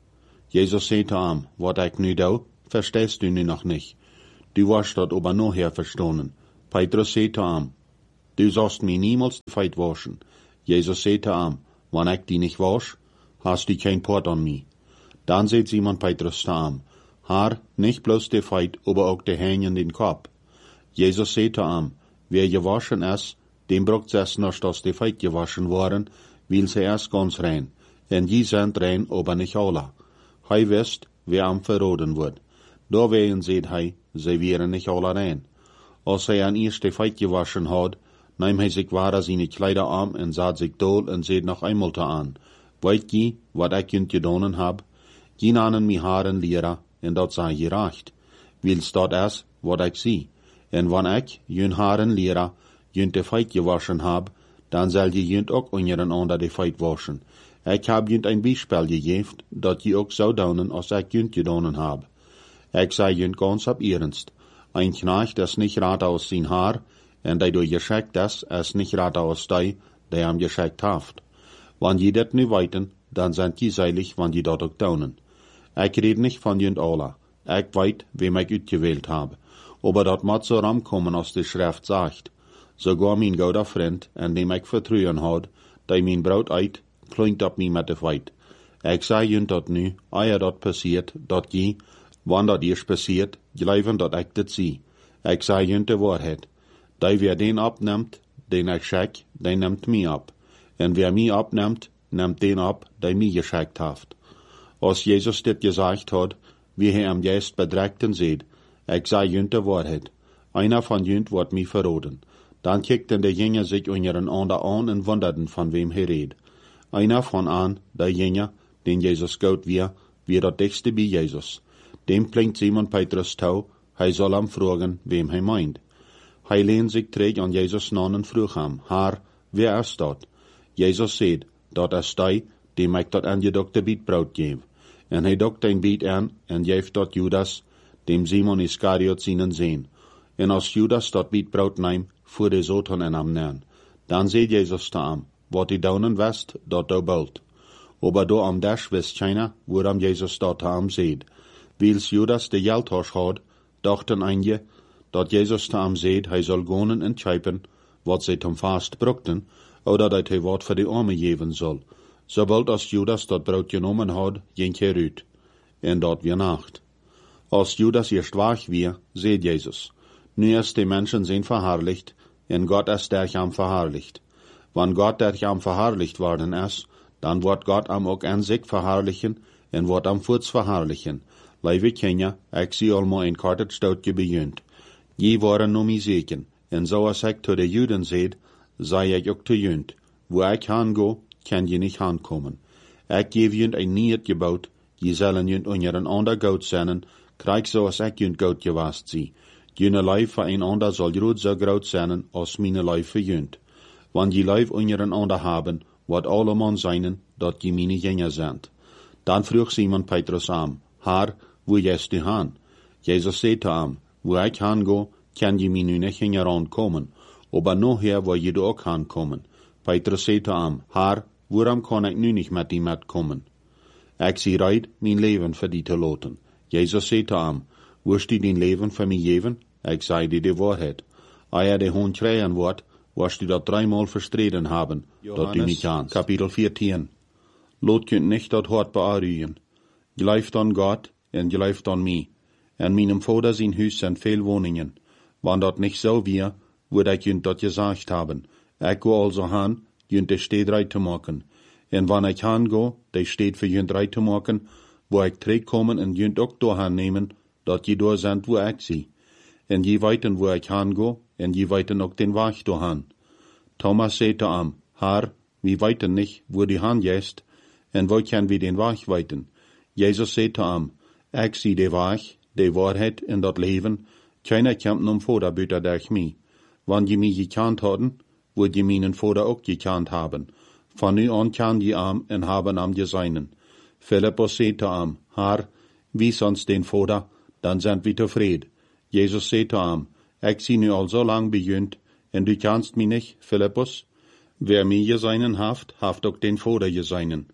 Jesus sagte ihm, wat ich nu do, verstehst du nu noch nicht. Du warst dort aber nachher verstanden. Petrus sagte ihm, du sollst mir niemals die Feit waschen. Jesus sagte ihm, wenn ich die nicht wasch, hast du kein Port an mich. Dann sagt Simon Petrus zu ihm, Herr, nicht bloß die Feit, aber auch die Hände in den Kopf. Jesus sagte ihm, wer gewaschen ist, dem braucht es noch, dass die Feit gewaschen worden, will sie erst ganz rein. Und die sind rein, aber nicht alle. Hei wisst, wer am verroden wird. Da wehen seht hei, sie wären nicht alle rein. Als er an erst die Feit gewaschen hat, nahm er sich wahre seine Kleider an und sah sich dol und seht noch einmal an. Weißt je, wat ich jünt gedonen hab? Gehen an mi Haaren Lehrer, und dat sei gerecht. Wils dat es, wat ich sie. Und wann ich, jün Haaren Lehrer, jünt die Feit gewaschen hab, dann soll je jünt auch unseren ander die Feit waschen. Ich hab jünt ein Beispiel gegeben, dat je auch so donen, als ich jünt gedonen hab. Ich sei jünt ganz ab ernst. Ein Knecht, das nicht rat aus sein Haar, und der du geschickt das, es nicht rat aus dei, der am geschickt haft. Wann je dat nu weiten, dann sind die seilig, wann die dort auch donen. Ich red nicht von jünt alle. Ich weit, wem ich utgewählt hab. Aber dat mat so ramkommen, als die Schrift sagt. Sogar mein guter Freund, an dem ich vertrauen had, der mein Braut eit, klingt ab mi mit de Feit. Ich sei jünt dat nu, eie dat passiert, dat je, wann dat erst passiert, glauben dat ich dat sie. Ich sei jünt de Wahrheit. Der wer den abnimmt, den ich schick, der nimmt mi ab. Und wer mi abnimmt, nimmt den ab, der mi geschickt haft. Als Jesus dit gesagt hat, wie er am Geist bedreckten seht, ich sei jünt de Wahrheit. Einer von jünt wird mi verroden. Dann kickten die Jünger sich unseren ander an und wunderten, von wem er red. Einer von an, der Jünger, den Jesus gaut wir, wir dat dichtste bei Jesus. Dem blinkt Simon Petrus tau, hij soll am fragen, wem hij meint. Hij lehnt sich träg an Jesus nan und frug ham, Herr, wer ist dat? Jesus seht, dat is die, dem ik dat angedokte Bietbraut geef. En hij dokt ein Biet an, en geeft dat Judas, dem Simon Iskariot seinen Sehn. En als Judas dat Bietbraut neim, fuhr de Satan en am nern. Dan seht Jesus da am, wat die daunen west, dat do bult. Aber do am Dash wist keiner, wo am Jesus dat am seht. Wils Judas de Geldtasch had, dachten einige, dat Jesus da am seht, hij soll gonen en tjeipen, wat sie zum Fast brukten, oder dat hij wat für die Arme geven soll. Sobald als Judas dat Braut genommen had, ging er uit. En dat weer nacht. Als Judas erst wach wie, seht Jesus. Nu ist die Menschen sind verherrlicht, en Gott ist der am verherrlicht. Wann Gott der am verherrlicht worden ist, dann wird Gott am auch an sich verherrlichen, en wird am Furz verherrlichen. Leive Kenya, ich sie allemaal ein kartet stoutje bejunt. Je waren no mi seken, en so als ich zu de Juden seht, sei ich auch zu junt. Wo ich hango, kann je nicht hankommen. Ich gebe junt ein Niet gebaut, je sollen junt unseren ander Gout sennen, krieg so als ich junt Gout gewast sie. Jene Leif für ein ander soll groot so groot sennen, als meine Leif für junt. Wann je Leif unseren ander haben, wird allemal seinen, dat je meine Jünger sind. Dann frug Simon Petrus am, Herr, wo gehst du han? Jesus sagte am, wo ich hango, kann je mir nu nicht Jünger ankommen, aber nachher wo je du auch hankommen. Petrus sagte am, Herr, woran kann ich nu nicht mit ihm mitkommen? Ich sie reit, mein Leben für die zu loten. Jesus sagte am, wirst du dein Leben für mich geben? Ich sei dir die Wahrheit. Ehe der Hund schreien wird, wirst du das dreimal verstreden haben, dat du nicht kannst. Kapitel vierzehn. Lot könnt nicht dat Hort bearühen. Gleift an Gott, en gleift an mich. En meinem Vater sein Hüs sind viel Wohnungen. Wann dat nicht so wär, würde ich jünt dat gesagt haben. Ich go also han, jünt de steht reit zu machen. En wann ich han go, de steht für jünt reit zu machen, wo ich träg kommen en jünt auch dohan nehmen, dat je do sind, wo ich sie. En je weiten, wo ich han go, en je weiten auch den Weg dohan. Thomas sagte am, Herr, wir weiten nicht, wo die Han jest, en wo können wir den Weg weiten? Jesus sagte am, ich sie de Weg, de Wahrheit in dat Leben, keiner kommt um Vater büter durch mich. Wann je mich gekannt haben, wird je meinen Vater auch gekannt haben. Von nu an kann je am en haben am je seinen. Philippus sagte am, Herr, wie sonst den Vater, dann sind wir zufrieden. Jesus sagte am, ich sie nu all so lang bejunt, en du kannst mich nicht, Philippus? Wer mir je seinen haft, haft auch den Vater je seinen.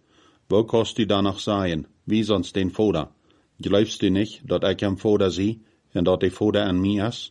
Wo kost du danach sein, wie sonst den Vater? Glaubst du nicht, dat ich am Vater zie, en dat der Vater an mir is?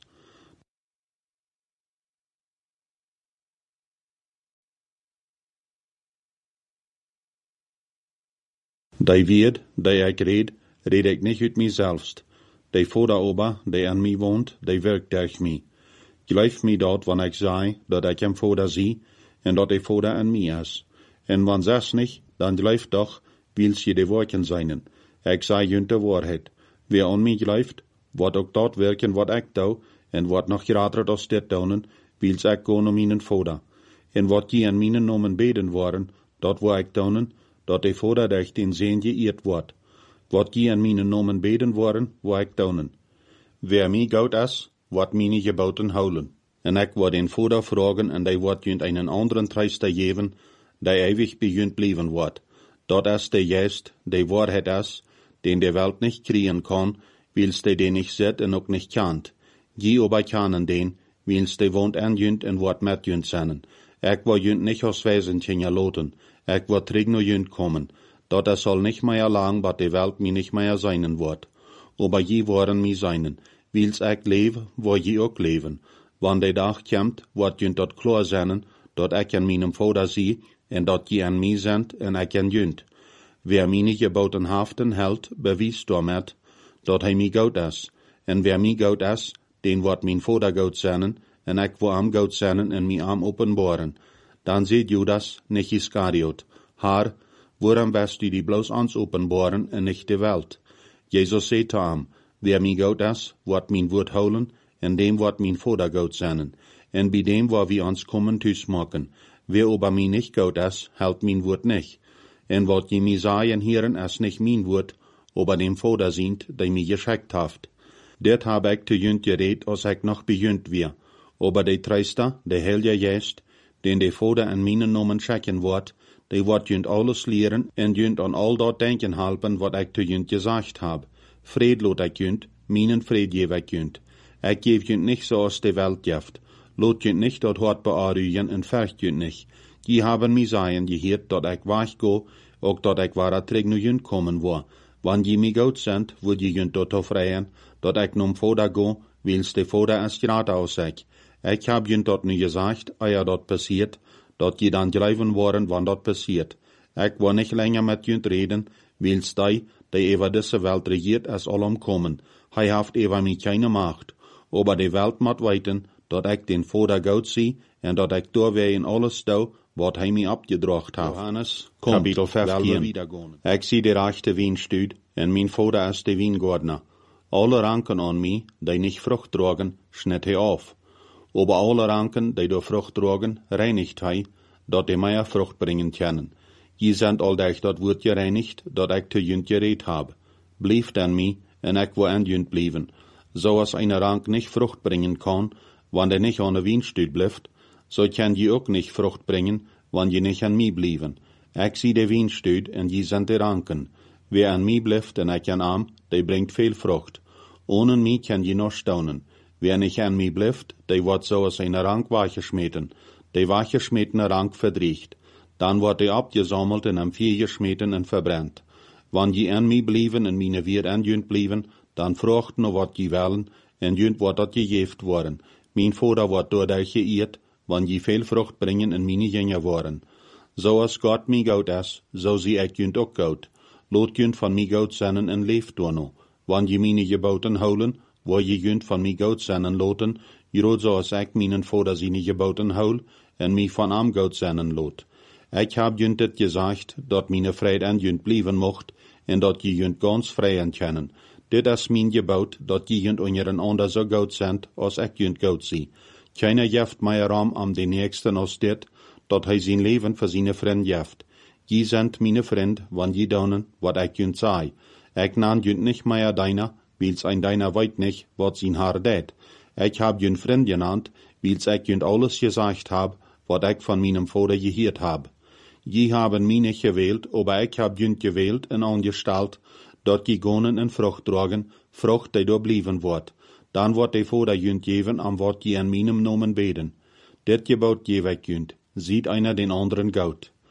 Die wird, die ich red, red ich nicht uit mij selbst. Die Vater aber, die an mij wohnt, die wirkt durch mich. Glaub mir dort, wann ich sei, dat ich am Vater zie, en dat der Vater an mir is. En wann das nicht, dann glaub doch, wils je de werken seinen. Ich sei junt de Wahrheit. Wer an mich glaubt, wat ook dort werken wat ich dau, en wat noch grader als dit daunen, wils ich gaan om mijn Vater. En wat je an mijn nomen beden waren, dat wo ich daunen, dat de Vater durch den Sehn geirrt wordt. Wat je an mijn nomen beden waren, wo ich daunen. Wer mi goud is, wat mine geboten houden. En ik word den Vater vragen, en die wordt junt einen anderen Treister geven, die ewig bij junt blijven wordt. Dat is de juist, de Wahrheit is, den de Welt nicht kriegen kann, wils de den nicht sieht en ook nicht kannt. Je aber kannen den, wils de wohnt an junt en wordt met junt zijn. Ik wil junt nicht als Wesentchen loten, ik wil terug naar junt kommen. Dat es soll nicht mehr lang, dat de Welt mi nicht mehr seinen wordt. Aber je worden mi seinen, wils ik leve, wo je ook leven. Wann de dag komt, wordt junt dat klar zijn, dat ik an meinem Vater zie, en dat je an mi zendt, en ik an junt. Wer mine geboten haften hält, bewies damit, dat hij mi goud is. En wer mi goud is, den wordt mijn Vater goud zijn, en ik wil am goud zijn en mi am openbaren. Dan ziet Judas, nicht Iskariot, haar, waarom west u die bloos ans openbaren en nicht de Welt? Jezus zei te hem, wer mi goud is, wordt mijn woord houden, en dem wordt mijn Vater goud zijn. En bij dem waar we ons komen thuis maken. Wer ober mi nicht goud is, hält mijn woord nicht. En wat je mi sagen hieren, is nicht mijn woord, ober dem Vater sind, der mi geschickt haft. Dit hab ik te junt gereed, als ik nog bejunt weer. Ober de Treister, de Heilige Geest, den de Vater an mijn nomen schicken wordt, die wordt junt alles leren en junt an al dat denken helpen, wat ik te junt gesagt hab. Vrede lot ik junt, mijn vrede geef ik junt. Ik geef junt nicht so als de Welt geeft. Lot junt nicht dat hart bearruigen en vergt junt nicht. Die haben mi sagen geheert, dat ik weg go, ook dat ik waar terug nu junt komen wo. Wann je mi goud sind, wil je junt dat vrijen, dat ik nom Vater go, wils de Vater is graad aus ik. Ik hab junt dat nu gesagt, eer dat passiert, dat je dan geloven worden, wann dat passiert. Ik wil nicht länger met junt reden, wils die, die over deze Welt regiert, is allom kommen. Hij haft over mi keine Macht. Aber de Welt moet weten, dat ik den Vater goud zie, en dat ik doorwee in alles doe, wat hij mij opgedracht heeft. Johannes, kapitel vijftien. Ik zie de rechte wijnstuud, en mijn Vater is de wijngordner. Alle ranken aan mij, die niet vrucht dragen, schnitt hij af. Aber alle ranken, die door vrucht dragen, reinigt hij, dat die meer vrucht brengen können. Je zijn al durch dat woord gereinigt, dat ik te junt gereed heb. Blijf dan mij, en ik wil aan junt blijven. Zoals een rank niet vrucht brengen kan, wanneer er niet aan de wijnstuud blijft, so kan je ook niet vrucht brengen, wanneer je niet aan mij blijven. Ik zie de wijnstuud, en je zijn de ranken. Wer aan mij blijft en ik aan hem, die brengt veel vrucht. Ohne mij kan je nog staunen. Wer nicht an mij blijft, die wordt zoals een rank weggeschmeten. Die weggeschmetene rank verdriecht. Dan wordt die abgesammelt en am vier geschmeten en verbrennt. Wanneer je aan mij blijven en mijn weer aan junt blijven, dan vraagt nog wat je willen, en junt wordt dat gegeeft worden. Mijn Vater wordt door dat geëerd, wanneer je veel vrucht brengen en mijn jünger worden. Zoals God mij goud is, zo zie ik junt ook goud. Laat junt van mij goud zijn en leeft door nog. Wanneer je mijn geboten houden, waar je junt van mij goud zijn en loten, je zoals ik mijn Vater zijn geboten houd, en mij van am goud zijn en lot. Ik heb junt het gezegd, dat mijn vrede aan junt blijven mocht, en dat je junt ganz vrij kennen. Dit is mijn gebod, dat je junt onder een ander zo goud zijn, als ik junt goud zie. Keiner jeft mij ram am den nächsten als dit, dat hij zijn leven voor zijn vriend jeft. Je zijn mijn vriend, wanneer je doen, wat ik junt zei. Ik naan junt niet meer deiner, wils ein deiner weet nicht, wat zijn haar deed. Ik heb junt vriend genannt, wils ik junt alles gezegd heb, wat ik van mijn Vater geheerd heb. Je hebben mij niet gewählt, aber ik heb junt gewählt en angesteld, dat je gonen en vrucht dragen, vrucht die door blijven wordt. Dan wordt de Vater junt geven, am wat je aan mijn nomen beden. Dit gebod geef ik junt, ziet einer den anderen goud.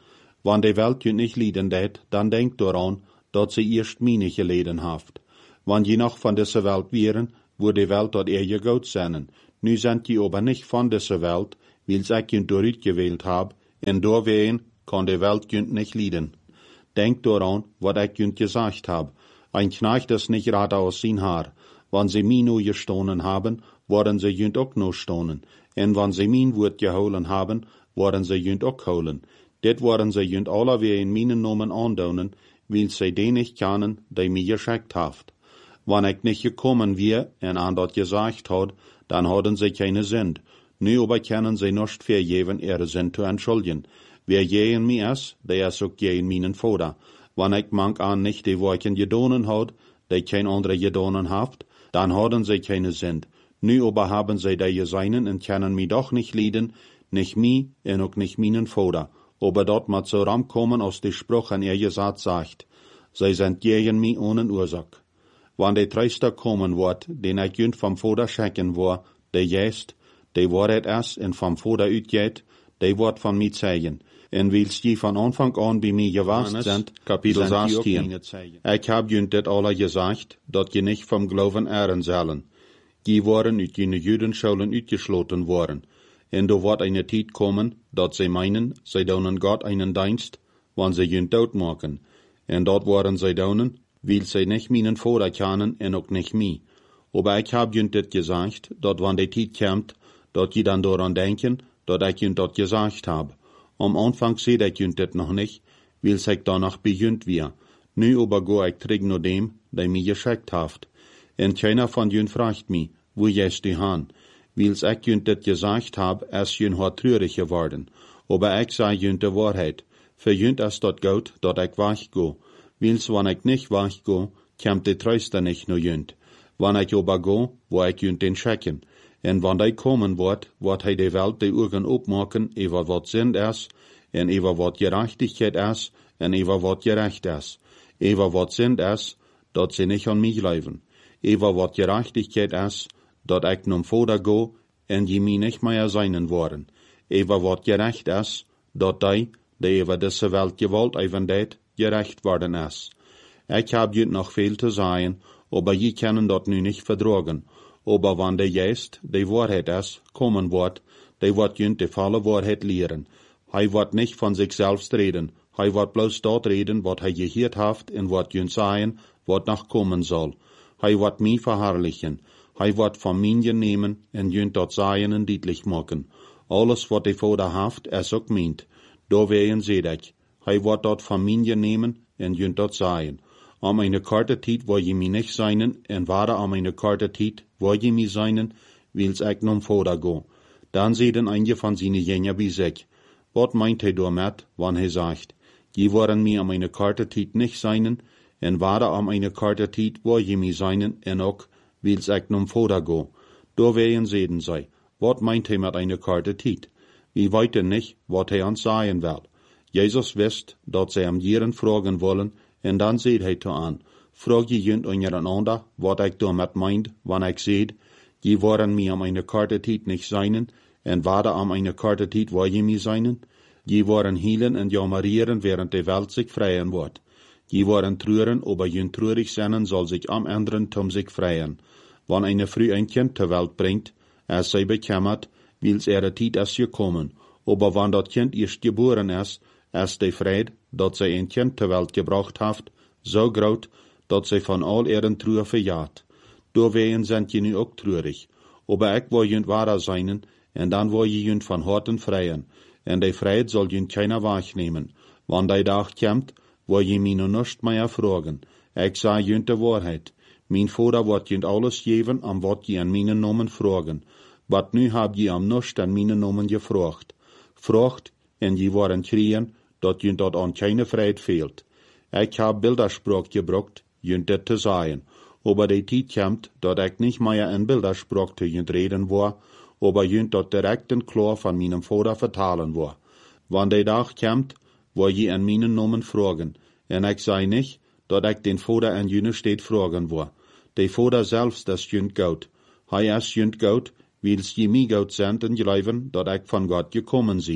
Wann die Welt jünt nicht lieden det, dann denkt daran, dat sie erst mir nicht geleden haft. Wann je noch von dieser Welt wären, würde die Welt dort eher gut sein. Nu sind die aber nicht von dieser Welt, weil's ich jünt dort gewählt hab, und dorthin kann die Welt jünt nicht lieden. Denkt daran, wat ich jünt gesagt hab. Ein Knecht ist nicht rat aus sein Haar. Wann sie mir nur gestohlen haben, worden sie jünt auch nur stohlen. Und wann sie mein Wort geholen haben, worden sie jünt auch holen. Det worden sie jünt alle wie in meinen Namen andonen, weil sie den nicht kennen, der mir geschickt haft. Wann ich nicht gekommen wär, und an dort gesagt hat, dann hatten sie keine Sünd. Nu aber können sie nicht vergeben, ihre Sünd zu entschuldigen. Wer je in mir ist, der ist auch je in meinen Vater. Wann ich manch an nicht die Worten gedonen hat, die kein andere gedonen haft, dann hatten sie keine Sünd. Nu aber haben sie die Geseinen und können mich doch nicht lieden, nicht mi und auch nicht meinen Vater. Aber dort mal zu Ram kommen aus dem Spruch an ihr gesagt sagt, sie sind gegen mich ohne Ursache. Wann der Treister kommen wird, den ich jünt vom Vater schenken war, der jest, der Wahrheit erst und vom Vater utgeht, der wird von mir zeigen. Und weil's die von Anfang an bei mir gewast sind, Kapitel sechzehn. Ich hab jünt det alle gesagt, dat je nicht vom Glauben ehren sollen. Die waren uit jene Judenschulen uitgesloten worden. Und da wird eine Zeit kommen, dat sie meinen, sie donen Gott einen Dienst, wann sie jünt dood machen. Und dort waren sie donen, weil sie nicht meinen Vater kennen und auch nicht mich. Aber ich hab jünt det gesagt, dat wann die Zeit kommt, dat je dann daran denken, dat ich jünt dat gesagt hab. Am Anfang seht ich jünt det noch nicht, weil sich danach bejünt wir. Nu aber go ich träg nur dem, der mir geschickt haft. Und keiner von jünt fragt mich, wo jest die han? Weil's ich jünt det gesagt hab, es jünt hat trürig geworden. Aber ich sei jünt de Wahrheit. Für jünt es dort gut, dat ich wach go. Weil's wann ich nicht wach go, kommt die Tröster nicht nur jünt. Wann ich aber go, wo ich jünt den checken. Und wann die kommen wird, wird he die Welt die Augen opmaken, über wat Sünd is, en über wat Gerechtigkeit is, en über wat gerecht is. Über wat Sünd is, dat sie nicht an mich leben. Über wat Gerechtigkeit is, dat ich nun Vater go, en die mir nicht mehr seinen worden. Über wat gerecht is, dat die, die über diese Welt gewollt even det, gerecht worden is. Ich hab jüt noch viel zu sagen, aber je können dat nu nicht verdragen. Aber wann der jest, die Wahrheit is, kommen wird, die wird jünt die volle Wahrheit lehren. Hij wird nicht von sich selbst reden, hij wird bloß dort reden, wat hij gehört haft, und wat jünt sagen, wat noch kommen soll. Hij wird mich verherrlichen, hij wird von mir nehmen, und jünt dort sagen und deutlich machen. Alles, wat die Vater haft, is auch meint. Da wehen seht ich. Hij wird dort von mir nehmen, und jünt dort sagen. Am eine korte Tijd wo je mi nicht seinen, en ware am eine korte Tijd wo je mi seinen, wils ich nun Vater go. Dann seht einige von seine Jünger bei sich. Wat meint hij damit, wann hij sagt, je waren mi am eine korte Tijd nicht seinen, en ware am eine korte Tijd wo je mi seinen, en ook, wils ich nun Vater go. Da wehen sehen sei. Wat meint hij mit eine korte Tijd? Wir weiten nicht, wat hij uns sagen will. Jesus wisst, dat sie am Jieren fragen wollen, en dan seht hij to an, frag je jünt ondereinander, wat ik damit meint, wann ik seht, je waren mi am eine korte Tijd nicht seinen, en wade am eine korte Tijd wo je mi seinen, je waren hielen en jammerieren, während de Welt sich freien wird. Je waren trüren, aber jünt trürig seinen soll sich am anderen tum sich freien. Wann eine früh ein Kind zur Welt bringt, es sei bekämmert, wils ihre Tijd is gekommen, aber wann dat Kind erst geboren is, is de Fried, dat zij een kind ter Welt gebracht haft, so groot, dat zij van al ihren Trühe verjaht. Doorwegen sind je nu ook treurig. Aber ik wil jünt wahrer seinen, en dan wil je jünt van Horten freien, en de Fried soll jünt keiner wahrnehmen. Wann de Dag kommt, wil je mi nu nicht mehr fragen. Ik sei jünt de Wahrheit. Mein Vater wird jünt alles geben, am wat je an meinen Namen fragen. Wat nu hab je am nicht an meinen Namen gefragt. Fragt, en je waren kriegen, dat jünt dat an keine Fried fehlt. Ich hab Bildersprach gebraucht, jünt det zu sagen. Aber die Zeit kommt, dat ich nicht mehr in Bildersprach zu jünt reden war, aber jünt dat direkt und klar von meinem Vater vertalen war. Wann der Tag kommt, wo je an meinen Namen fragen, en ich sei nicht, dat ich den Vater in jüne steht fragen war. Der Vater selbst ist jünt Gott. Hij ist jünt Gott, wils je mi Gott sind und glauben, dat ich von Gott gekommen sie.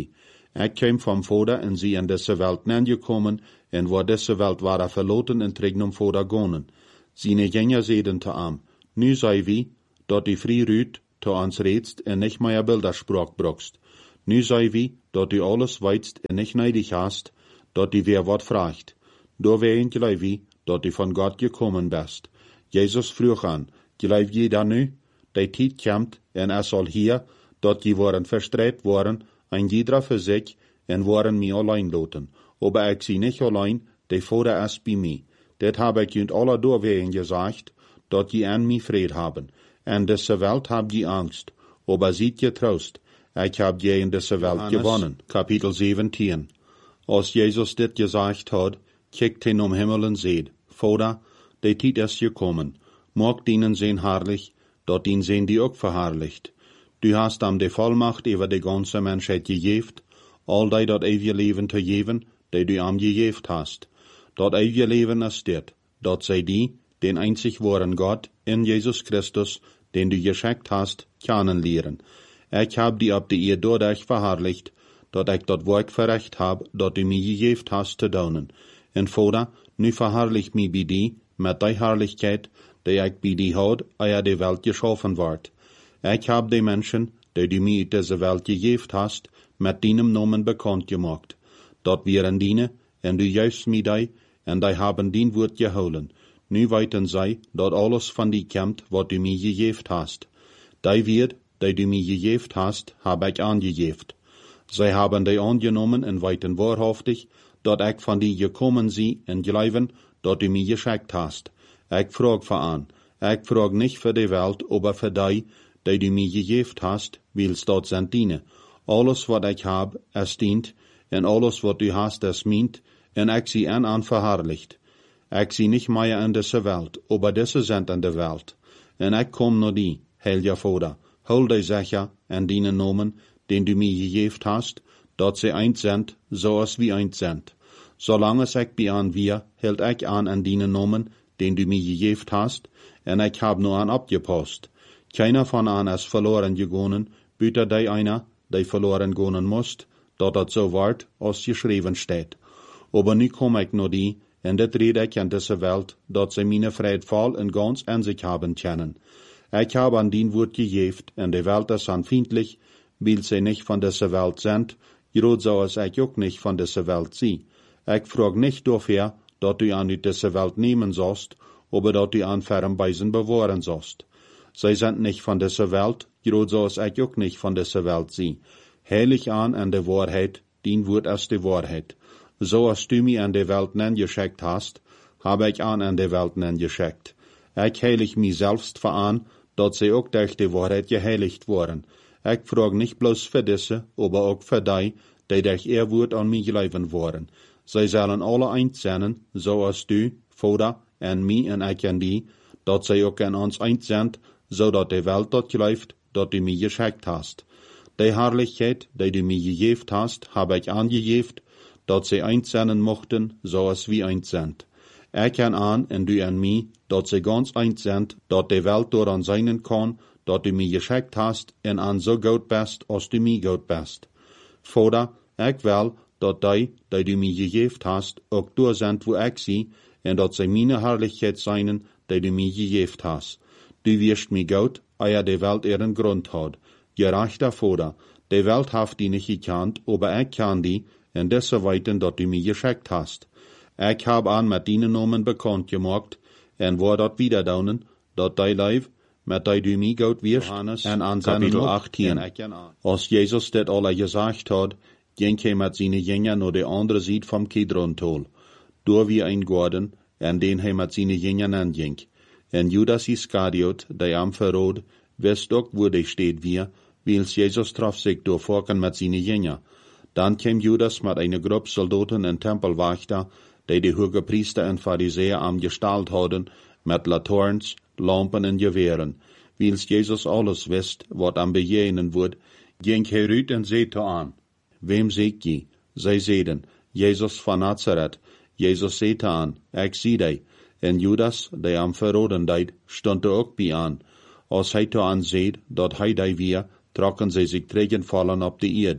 Ik kwam vom Vader en sie in deze Welt neergekommen, en waar deze Welt waren verloten en trignum Vader gonen. Sine Jünger zeiden te am, nu sei wie, dat die vrij ruut te ons redst en nicht meer Bildersprach brokst. Nu sei wie, dat die alles weitst en nicht neidig hast, dat die wer wat vraagt. Door ween gelei wie, dat die van Gott gekommen best. Jezus vroeg aan, gelei je dan nu? Die tijd komt, en er zal hier, dat je worden verstreit worden, ein jeder für sich, en worden mij allein loten. Aber ik zie nicht allein, die Vader ist bei mir. Dat habe ich junt alle doorwegen gesagt, dat je an mij vrede haben. En deze Welt hab je Angst, aber seid je troost. Ich hab je in deze Welt Johannes, gewonnen. Kapitel zeventien. Als Jezus dit gesagt hat, kijkt hij om Himmel en zeid, Vader, die tijd is gekommen. Mag dienen zijn herrlich, dat dien zijn die ook verherrlicht. Du hast am de Vollmacht über de ganze Menschheit gegeft, all die dat eeuwige Leben te geven, die du am gegeft hast. Dat eeuwige Leben ist dit, dat zij die, den einzig wahren Gott, in Jesus Christus, den du geschenkt hast, kennenlernen. Ich hab die ab die ihr dadurch verherrlicht, dat ich dat Werk verrecht hab, dat du mir gegeft hast te doen. En Vater, nu verherrlich mich bei die, mit die Herrlichkeit, die ich bei die had, eer die Welt geschaffen ward. Ich hab die Menschen, die du mir in diese Welt gegeben hast, mit deinem Namen bekannt gemacht. Dort wären diene, en du juist mir die, en die haben dein Wort geholen. Nu weiten sie, dat alles von die kommt, wat du mir gegeben hast. Die Wort, die du mir gegeben hast, hab ich angegeben. Sie haben die angenommen en weiten wahrhaftig, dat ich von die gekommen sie en glauben, dat du mir geschickt hast. Ich frag für an, ich frag nicht für die Welt, aber für die, die du mir gegeben hast, willst dort sind diene. Alles, wat ich hab, es dient, en alles, wat du hast, es meint, en ich sie an an verherrlicht. Ich sie nicht mehr in diese Welt, aber diese sind in der Welt. En ich komm nur die, Heiliger Vater, hol die sicher en dienen Namen, den du mir gegeben hast, dat sie eins sind, so als wie eins sind. Solange ich bei an wir, hält ich an an dienen Namen, den du mir gegeben hast, en ich hab nur an abgepasst. Keiner von an ist verloren gegangen, büter die einer, die verloren gehen musst, dat dat so ward, als geschrieben steht. Aber nu komm ich nur die, en dit rede ich in diese Welt, dat sie meine Friedfall en ganz an sich haben können. Ich habe an dien Wort gegeben, en die Welt ist anfindlich, weil sie nicht von dieser Welt sind, gerade so als ich auch nicht von dieser Welt sie. Ich frag nicht dafür, dat du an diese Welt nehmen sollst, aber dat du an fernen Beisen bewahren sollst. Sie sind nicht von dieser Welt, gerade so als ich auch nicht von dieser Welt sie. Heilig an an der Wahrheit, dien Wort ist die Wahrheit. So als du mich an der Welt geschickt hast, habe ich an an der Welt geschickt. Ich heilig mich selbst für an, dat sie auch durch die Wahrheit geheiligt worden. Ich frag nicht bloß für diese, aber auch für die, die durch ihr Wort an mich glauben worden. Sie sollen alle eins sein, so als du, Vater, en mich en ich en die, dat sie auch an uns eins sind, so dat die Welt dort glaubt, dat du mich geschickt hast. Die Herrlichkeit, die du mir gegeben hast, habe ich angegeben, dat sie eins sein mochten, so als wie eins sind. Ich kann an, en du an mich, dat sie ganz eins sind, dat die Welt daran sein kann, dat du mir geschickt hast, en an so gut bist, als du mir gut bist. Vater, ich will, dat die, die du mir gegeben hast, auch da sind, wo ich sie, en dat sie meine Herrlichkeit seien, die du mir gegeben hast. Du wirst mir gut, eer die Welt ihren Grund hat. Gerechter Vater, die Welt hat die nicht gekannt, aber ich kann die, en desse weiten, dat du mir geschickt hast. Ich hab an mit deinen Namen bekannt gemacht, en war dat wieder daunen, dat die Leib, mit die du mir gut wirst, en an Kapitel achtzehn. Als Jesus das alle gesagt hat, ging er mit seinen Jüngern nur die andere Seite vom Kidron-Tal. Da wie ein Garten, en den er mit seinen Jüngern anging. En Judas Iskariot, der am Verrot, wisst auch, wo der steht wir, weil Jesus traf sich durchfahren mit seinen Jüngern. Dann kam Judas mit einer Gruppe Soldaten und Tempelwächter, die die Hohepriester und Pharisäer am Gestalt hatten, mit Laterns, Lampen und Gewehren. Weil Jesus alles wisst, was am begegnen wird, ging er rüt und sehte an. Wem seht je? Sie sehten, Jesus von Nazareth. Jesus sehte an, ich sieh dich. Und Judas, der am Verroden deit, stund auch bei an. Als hij te an seht, dat hij die wir, trocken sie sich Trägen fallen auf die Erde.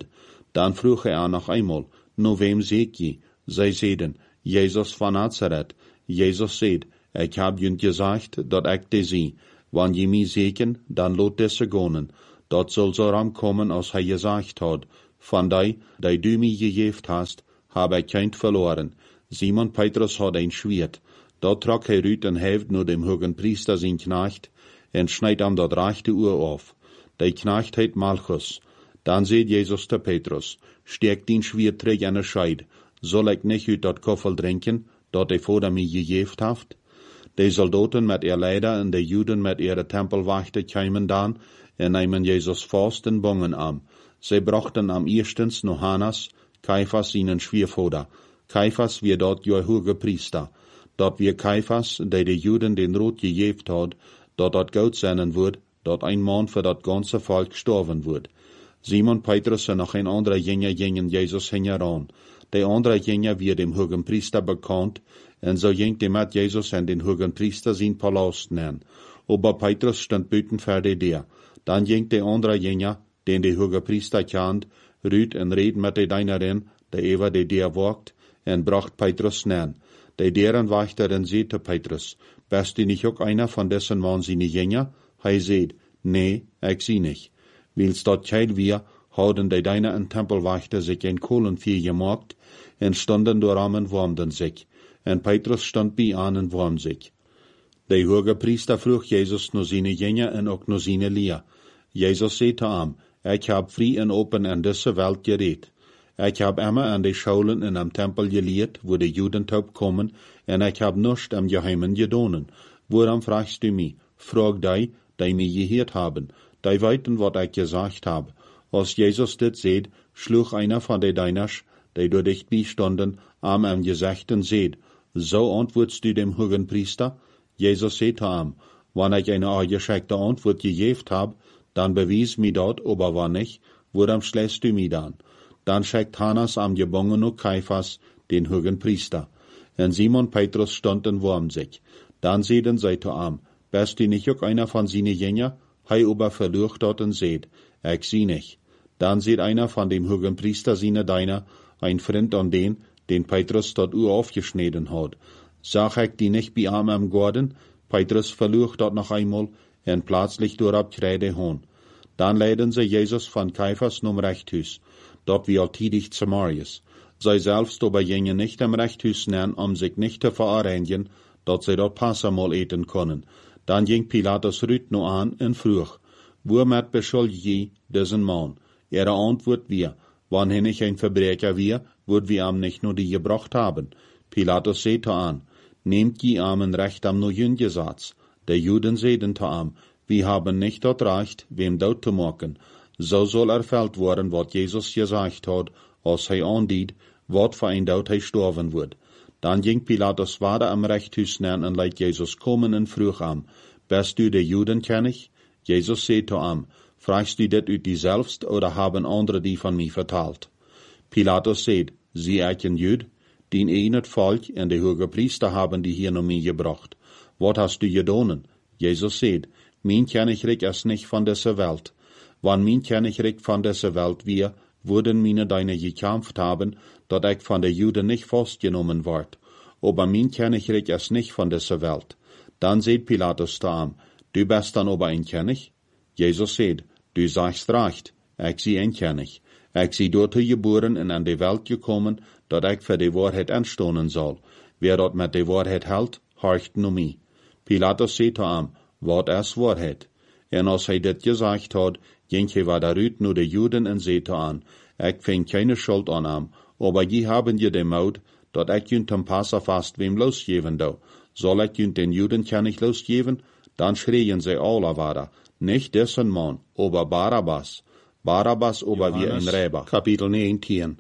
Dann vroeg er noch einmal, nu wem seht je? Zij zeiden, Jesus van Nazareth. Jesus zeid, ik heb junt gezegd dat ik de zie. Wanneer je mij zeken, dan laat deze gonen. Dat zal zo ram komen als hij gezegd had. Van die, die du mij gegeven hast, heb ik kind verloren. Simon Petrus had een schwert. Dat trok hij uit en heeft nu dem hogen priester zijn knecht en schneid hem dat rechte oor af. Die knecht heet Malchus. Dan zei Jezus te Petrus, steek die schwert terug in de scheid. Zal ik niet uit dat koffel drinken, dat de vader mij gegeven heeft? De soldaten met ihr leider en de Juden met ihre tempelwachten kwamen dan en namen Jezus vast en bongen am. Zij brachten am eerstens noch Hannas, Caiphas seinen Schwiegervater. Caiphas wie dort der hoge Priester. Dat wie Caiphas, der de Juden den Rot gegeven had, dat dat Gott sein wird, dat ein Mann für dat ganze Volk gestorben wird. Simon Petrus en noch ein anderer Jünger gingen Jesus heran. Der andere Jünger wie dem hogen Priester bekannt, en so ging de met Jesus en den hogen Priester zijn Palast nennen. Aber Petrus stand buiten voor de deur. Dan ging de andere Jünger, den de hoge Priester kent, ruut en reed met de dienerin, de over de deur wacht, en bracht Petrus nennen. De deurenwachterin zei te Petrus, bist du nicht ook einer von dessen man seine Jünger? Hij zei, nee, ik zie niet. Wils dat keil wir, hadden de Diener en Tempelwachter sich een kolenvier gemaakt, en stonden dooram en warmden zich. En Petrus stond bij aan en warm zich. De hoge priester vroeg Jezus naar zijn Jünger en ook naar zijn leer. Jezus zei te hem, ik heb vrij en open in deze wereld gereed. Ik heb immer aan de scholen en am Tempel geleerd, wo de Juden taub komen, en ik heb nichts am Geheimen gedonen. Waarom fragst du mich? Frag die, die mich geheerd haben. Die weten wat ik gezegd heb. Als Jezus dit zei, sloeg einer van de Dieners, die door dichtbij stonden, am am gezegd en zei, zo antwoordst du dem hogen Priester? Jezus zei te hem, wanneer ik een aangeschikte antwoord gegeven heb, dan bewijs mij dat, aber wann nicht, waarom schlägst du mich dan? Dan schickt Hannas am gebongene Caiphas, den hogen Priester. En Simon Petrus stond en warm sich. Dan zeiden zij te hem, bist du nicht ook einer von seine Jünger? Hij aber verlucht dat en zeid, ik zie nicht. Dan zeid einer von dem hogen Priester seine Diener, ein Freund an den, den Petrus dort Uhr aufgeschnitten hat. Sag ich die nicht bei ihm am Garten? Petrus verlucht dat noch einmal, en plötzlich durab kreide hon. Dan leiden sie Jesus von Caiphas zum Rechthuis. Dort wie altidig zu Marius. Zij selbst aber gingen nicht am Rechthuis nennen, um sich nicht zu verarrangieren, dat sie dort Passamal eten können. Dan ging Pilatus Rüt no an en vroeg, womit beschuldigt je diesen Mann? Ihre Antwort wir, wann hin ich ein Verbrecher wir, würd wir am nicht nur die gebracht haben. Pilatus sagte an, nehmt je am ein Recht am Neuengesetz. Der Juden seiden te am, wir haben nicht dat Recht, wem dort zu machen. So soll erfüllt worden, wat Jesus gesagt hat, als hij aandiet, wat voor een dood hij sterven wird. Dan ging Pilatus weiter am Rechthuis neer en liet Jesus komen en vroeg am, bist du de Judenkönig? Jesus zei te am, fragst du dit uit die selbst, oder haben andere die van mij verteld? Pilatus zei, zie ik een Jud? Die een het volk en de hoge priester haben die hier naar mij gebracht. Wat hast du gedonen? Jesus zei, mijn Königreich is nicht van deze Welt. Wann mein Königreich von dieser Welt wir, würden meine Deine gekämpft haben, dat ich von der Juden nicht festgenommen ward. Aber mein Königreich ist nicht von dieser Welt. Dann seht Pilatus da am, du bist dann aber ein König? Jesus seht, du sagst recht, ich sie ein König. Ich sie dort geboren und an die Welt gekommen, dat ich für die Wahrheit anstonen soll. Wer dort mit der Wahrheit hält, horcht nur mich. Pilatus seht da am, wat ist Wahrheit? En als hij dit gezegd had, ging hij daaruit naar de Juden en zei te aan, ik vind keine schuld aan hem, aber je hebben je de moed, dat ik junt ten Passafast wem losgeven dou. Zal ik junt den Juden König losgeven? Dan schreien zij alle weiter, nicht dessen Mann, aber Barabbas. Barabbas aber wie ein Räber. Kapitel negentien.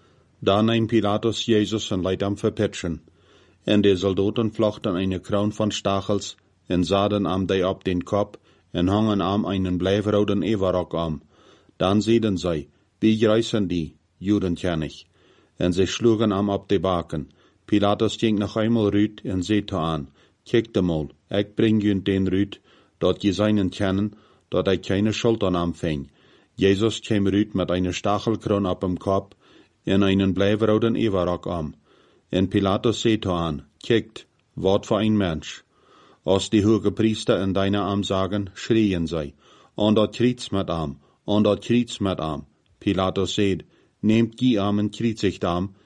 Da nahm Pilatus Jesus en leidt hem verpitschen. En de soldaten vlochten eine kroon van stachels, en zaden am die op den Kopf, en hangen am einen blijfroden Everrock am. Dan zeiden zij, wie reissen die, Judenkönig? En sie schlugen am op de baken. Pilatus ging noch einmal rüt en zeete an, kijkt mal, ik bring junt den rüt, dat je seinen kennen, dat ik keine Schuld an am fing. Jesus käme uit met eine Stachelkroon op hem Kopf en einen blijverroden Everrock am. En Pilatus zei aan, kijkt, wat voor een mens. Als die hoge priester in deine Arm sagen, schreien zij, an dat kriets met am, an dat kriets met am. Pilatus zei, nehmt die Arm en kriezigt am,